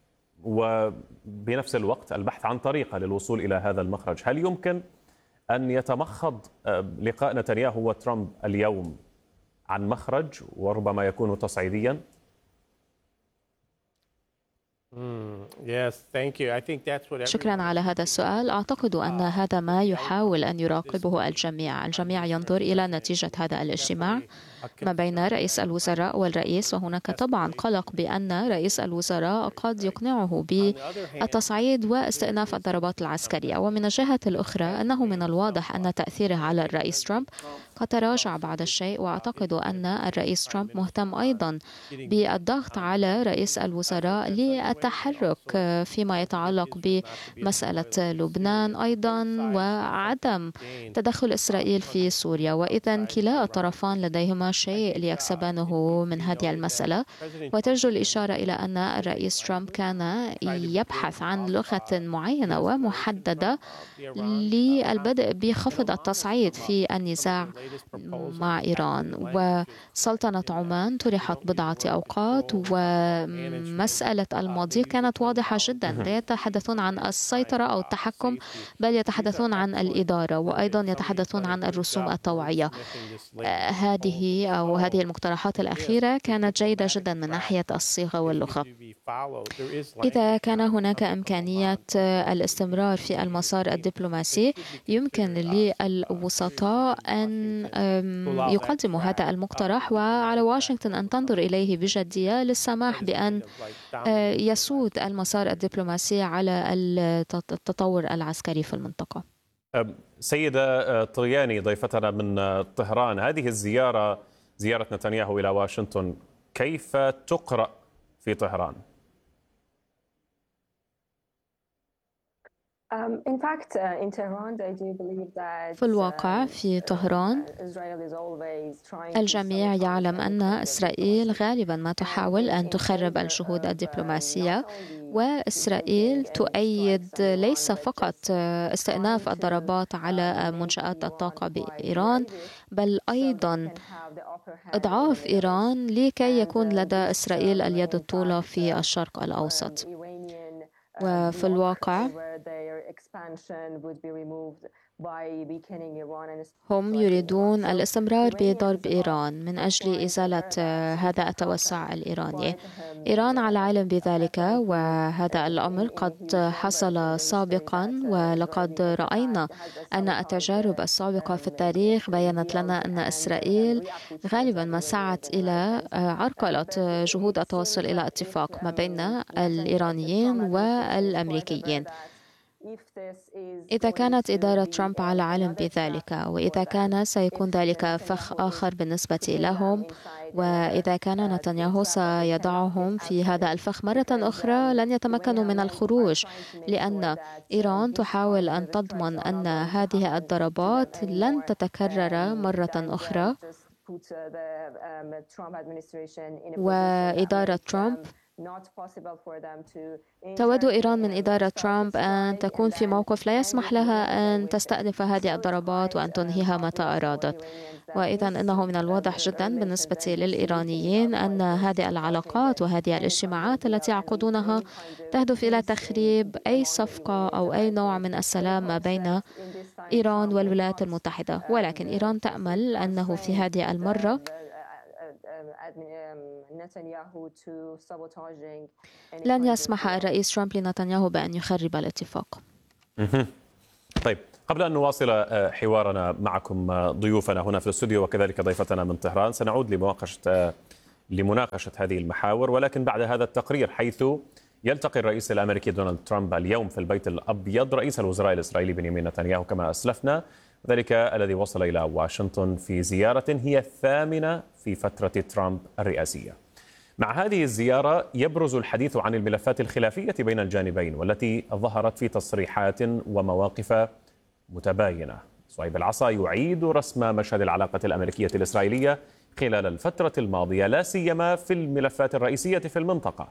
وبنفس الوقت البحث عن طريقة للوصول إلى هذا المخرج، هل يمكن أن يتمخض لقاء نتنياهو وترامب اليوم عن مخرج وربما يكون تصعيديا؟ شكرا على هذا السؤال. أعتقد أن هذا ما يحاول أن يراقبه الجميع. الجميع ينظر إلى نتيجة هذا الاجتماع ما بين رئيس الوزراء والرئيس، وهناك طبعا قلق بأن رئيس الوزراء قد يقنعه بالتصعيد واستئناف الضربات العسكرية. ومن الجهة الأخرى أنه من الواضح أن تأثيره على الرئيس ترامب قد تراجع بعض الشيء، وأعتقد أن الرئيس ترامب مهتم أيضا بالضغط على رئيس الوزراء للتحرك فيما يتعلق بمسألة لبنان أيضا وعدم تدخل إسرائيل في سوريا. وإذا كلا الطرفان لديهما شيء ليكسبانه من هذه المسألة. وترجو الإشارة إلى أن الرئيس ترامب كان يبحث عن لغة معينة ومحددة للبدء بخفض التصعيد في النزاع مع إيران. وسلطنة عمان طرحت بضعة أوقات، ومسألة المضيق كانت واضحة جدا. لا يتحدثون عن السيطرة أو التحكم، بل يتحدثون عن الإدارة، وأيضا يتحدثون عن الرسوم الطوعية. هذه المقترحات الأخيرة كانت جيدة جدا من ناحية الصيغة واللغة. إذا كان هناك إمكانية الاستمرار في المسار الدبلوماسي، يمكن للوسطاء أن يقدموا هذا المقترح، وعلى واشنطن أن تنظر إليه بجدية للسماح بأن يسود المسار الدبلوماسي على التطور العسكري في المنطقة. سيدة طرياني ضيفتنا من طهران، هذه زيارة نتنياهو إلى واشنطن كيف تقرأ في طهران؟ في الواقع في طهران الجميع يعلم أن إسرائيل غالبا ما تحاول أن تخرب الجهود الدبلوماسية، وإسرائيل تؤيد ليس فقط استئناف الضربات على منشآت الطاقة بإيران، بل أيضا إضعاف إيران لكي يكون لدى إسرائيل اليد الطولى في الشرق الأوسط. وفي الواقع هم يريدون الاستمرار بضرب إيران من أجل إزالة هذا التوسع الإيراني. إيران على علم بذلك، وهذا الأمر قد حصل سابقا، ولقد رأينا أن التجارب السابقة في التاريخ بيّنت لنا أن إسرائيل غالبا ما سعت إلى عرقلة جهود التوصل إلى اتفاق ما بين الإيرانيين والأمريكيين. إذا كانت إدارة ترامب على علم بذلك، وإذا كان سيكون ذلك فخ آخر بالنسبة لهم، وإذا كان نتنياهو سيضعهم في هذا الفخ مرة أخرى، لن يتمكنوا من الخروج، لأن إيران تحاول أن تضمن أن هذه الضربات لن تتكرر مرة أخرى. وإدارة ترامب تود إيران من إدارة ترامب أن تكون في موقف لا يسمح لها أن تستأنف هذه الضربات وأن تنهيها متى أرادت. وإذا إنه من الواضح جدا بالنسبة للإيرانيين أن هذه العلاقات وهذه الاجتماعات التي يعقدونها تهدف إلى تخريب أي صفقة أو أي نوع من السلام ما بين إيران والولايات المتحدة. ولكن إيران تأمل أنه في هذه المرة لن يسمح الرئيس ترامب لنتنياهو بأن يخرب الاتفاق. طيب، قبل أن نواصل حوارنا معكم ضيوفنا هنا في الاستوديو وكذلك ضيفتنا من طهران، سنعود لمناقشة هذه المحاور، ولكن بعد هذا التقرير، حيث يلتقي الرئيس الأمريكي دونالد ترامب اليوم في البيت الأبيض رئيس الوزراء الإسرائيلي بنيامين نتنياهو كما أسلفنا، ذلك الذي وصل إلى واشنطن في زيارة هي الثامنة في فترة ترامب الرئاسية. مع هذه الزيارة يبرز الحديث عن الملفات الخلافية بين الجانبين والتي ظهرت في تصريحات ومواقف متباينة. صهيب العصا يعيد رسم مشهد العلاقة الأمريكية الإسرائيلية خلال الفترة الماضية، لا سيما في الملفات الرئيسية في المنطقة.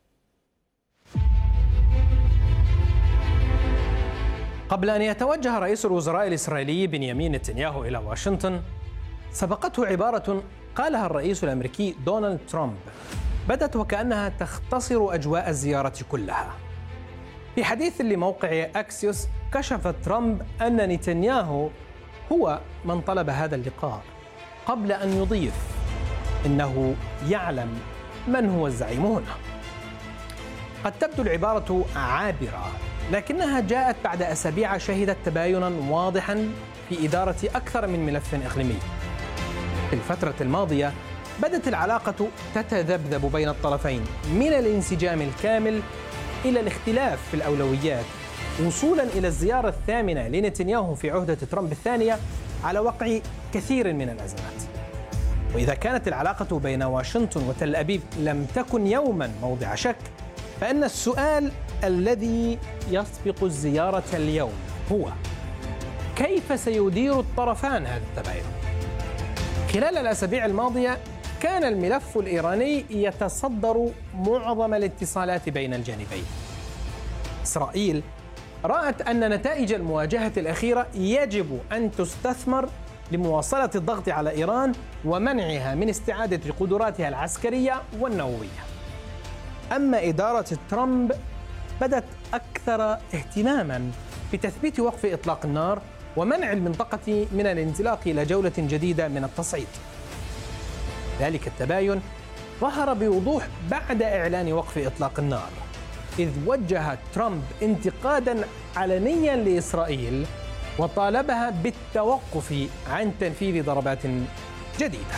قبل أن يتوجه رئيس الوزراء الإسرائيلي بنيامين نتنياهو إلى واشنطن، سبقته عبارة قالها الرئيس الأمريكي دونالد ترامب بدت وكأنها تختصر أجواء الزيارة كلها. في حديث لموقع أكسيوس كشف ترامب أن نتنياهو هو من طلب هذا اللقاء، قبل أن يضيف إنه يعلم من هو الزعيم هنا. قد تبدو العبارة عابرة، لكنها جاءت بعد أسابيع شهدت تباينا واضحا في إدارة أكثر من ملف إقليمي. في الفترة الماضية بدت العلاقة تتذبذب بين الطرفين من الانسجام الكامل إلى الاختلاف في الأولويات، وصولا إلى الزيارة الثامنة لنتنياهو في عهدة ترامب الثانية على وقع كثير من الأزمات. وإذا كانت العلاقة بين واشنطن وتل أبيب لم تكن يوما موضع شك، فإن السؤال الذي يسبق الزيارة اليوم هو: كيف سيدير الطرفان هذا التباين؟ خلال الأسابيع الماضية كان الملف الإيراني يتصدر معظم الاتصالات بين الجانبين. إسرائيل رأت أن نتائج المواجهة الأخيرة يجب أن تستثمر لمواصلة الضغط على إيران ومنعها من استعادة قدراتها العسكرية والنووية. أما إدارة ترامب بدت أكثر اهتماما بتثبيت وقف إطلاق النار ومنع المنطقة من الانزلاق إلى جولة جديدة من التصعيد. ذلك التباين ظهر بوضوح بعد إعلان وقف إطلاق النار، إذ وجه ترامب انتقادا علنيا لإسرائيل وطالبها بالتوقف عن تنفيذ ضربات جديدة.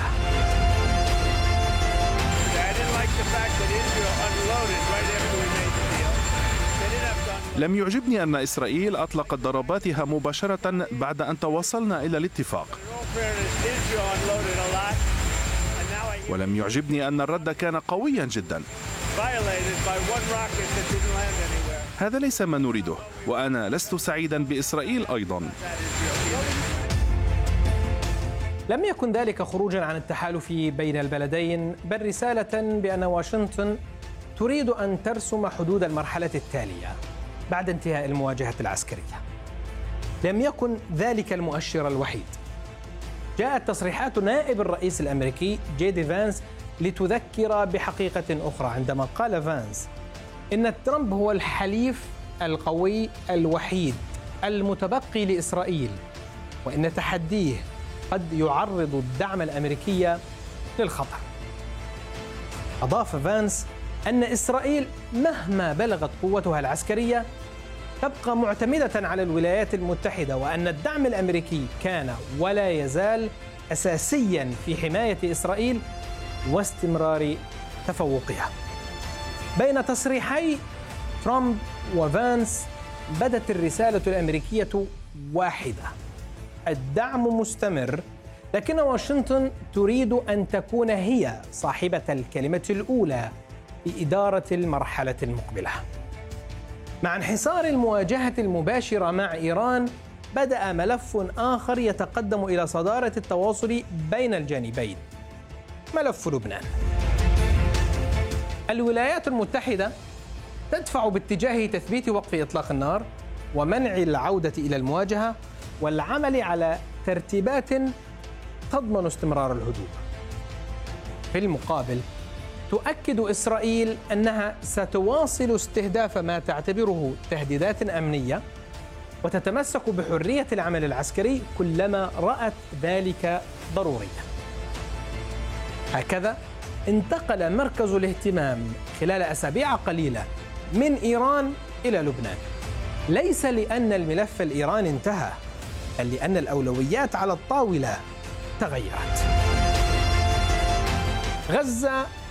لم يعجبني أن إسرائيل أطلقت ضرباتها مباشرة بعد أن توصلنا إلى الاتفاق، ولم يعجبني أن الرد كان قويا جدا. هذا ليس ما نريده، وأنا لست سعيدا بإسرائيل أيضا. لم يكن ذلك خروجا عن التحالف بين البلدين، بل رسالة بأن واشنطن تريد أن ترسم حدود المرحلة التالية بعد انتهاء المواجهة العسكرية. لم يكن ذلك المؤشر الوحيد. جاءت تصريحات نائب الرئيس الأمريكي جي دي فانس لتذكر بحقيقة أخرى، عندما قال فانس إن ترامب هو الحليف القوي الوحيد المتبقي لإسرائيل، وإن تحديه قد يعرض الدعم الأمريكي للخطر. أضاف فانس أن إسرائيل مهما بلغت قوتها العسكرية تبقى معتمدة على الولايات المتحدة، وأن الدعم الأمريكي كان ولا يزال أساسيا في حماية إسرائيل واستمرار تفوقها. بين تصريحي ترامب وفانس بدت الرسالة الأمريكية واحدة: الدعم مستمر، لكن واشنطن تريد أن تكون هي صاحبة الكلمة الأولى في إدارة المرحلة المقبلة. مع انحسار المواجهة المباشرة مع إيران، بدأ ملف آخر يتقدم إلى صدارة التواصل بين الجانبين: ملف لبنان. الولايات المتحدة تدفع باتجاه تثبيت وقف إطلاق النار ومنع العودة إلى المواجهة والعمل على ترتيبات تضمن استمرار الهدوء. في المقابل تؤكد إسرائيل أنها ستواصل استهداف ما تعتبره تهديدات أمنية وتتمسك بحرية العمل العسكري كلما رأت ذلك ضروريا. هكذا انتقل مركز الاهتمام خلال أسابيع قليلة من إيران إلى لبنان، ليس لأن الملف الإيراني انتهى، بل لأن الأولويات على الطاولة تغيرت. غزة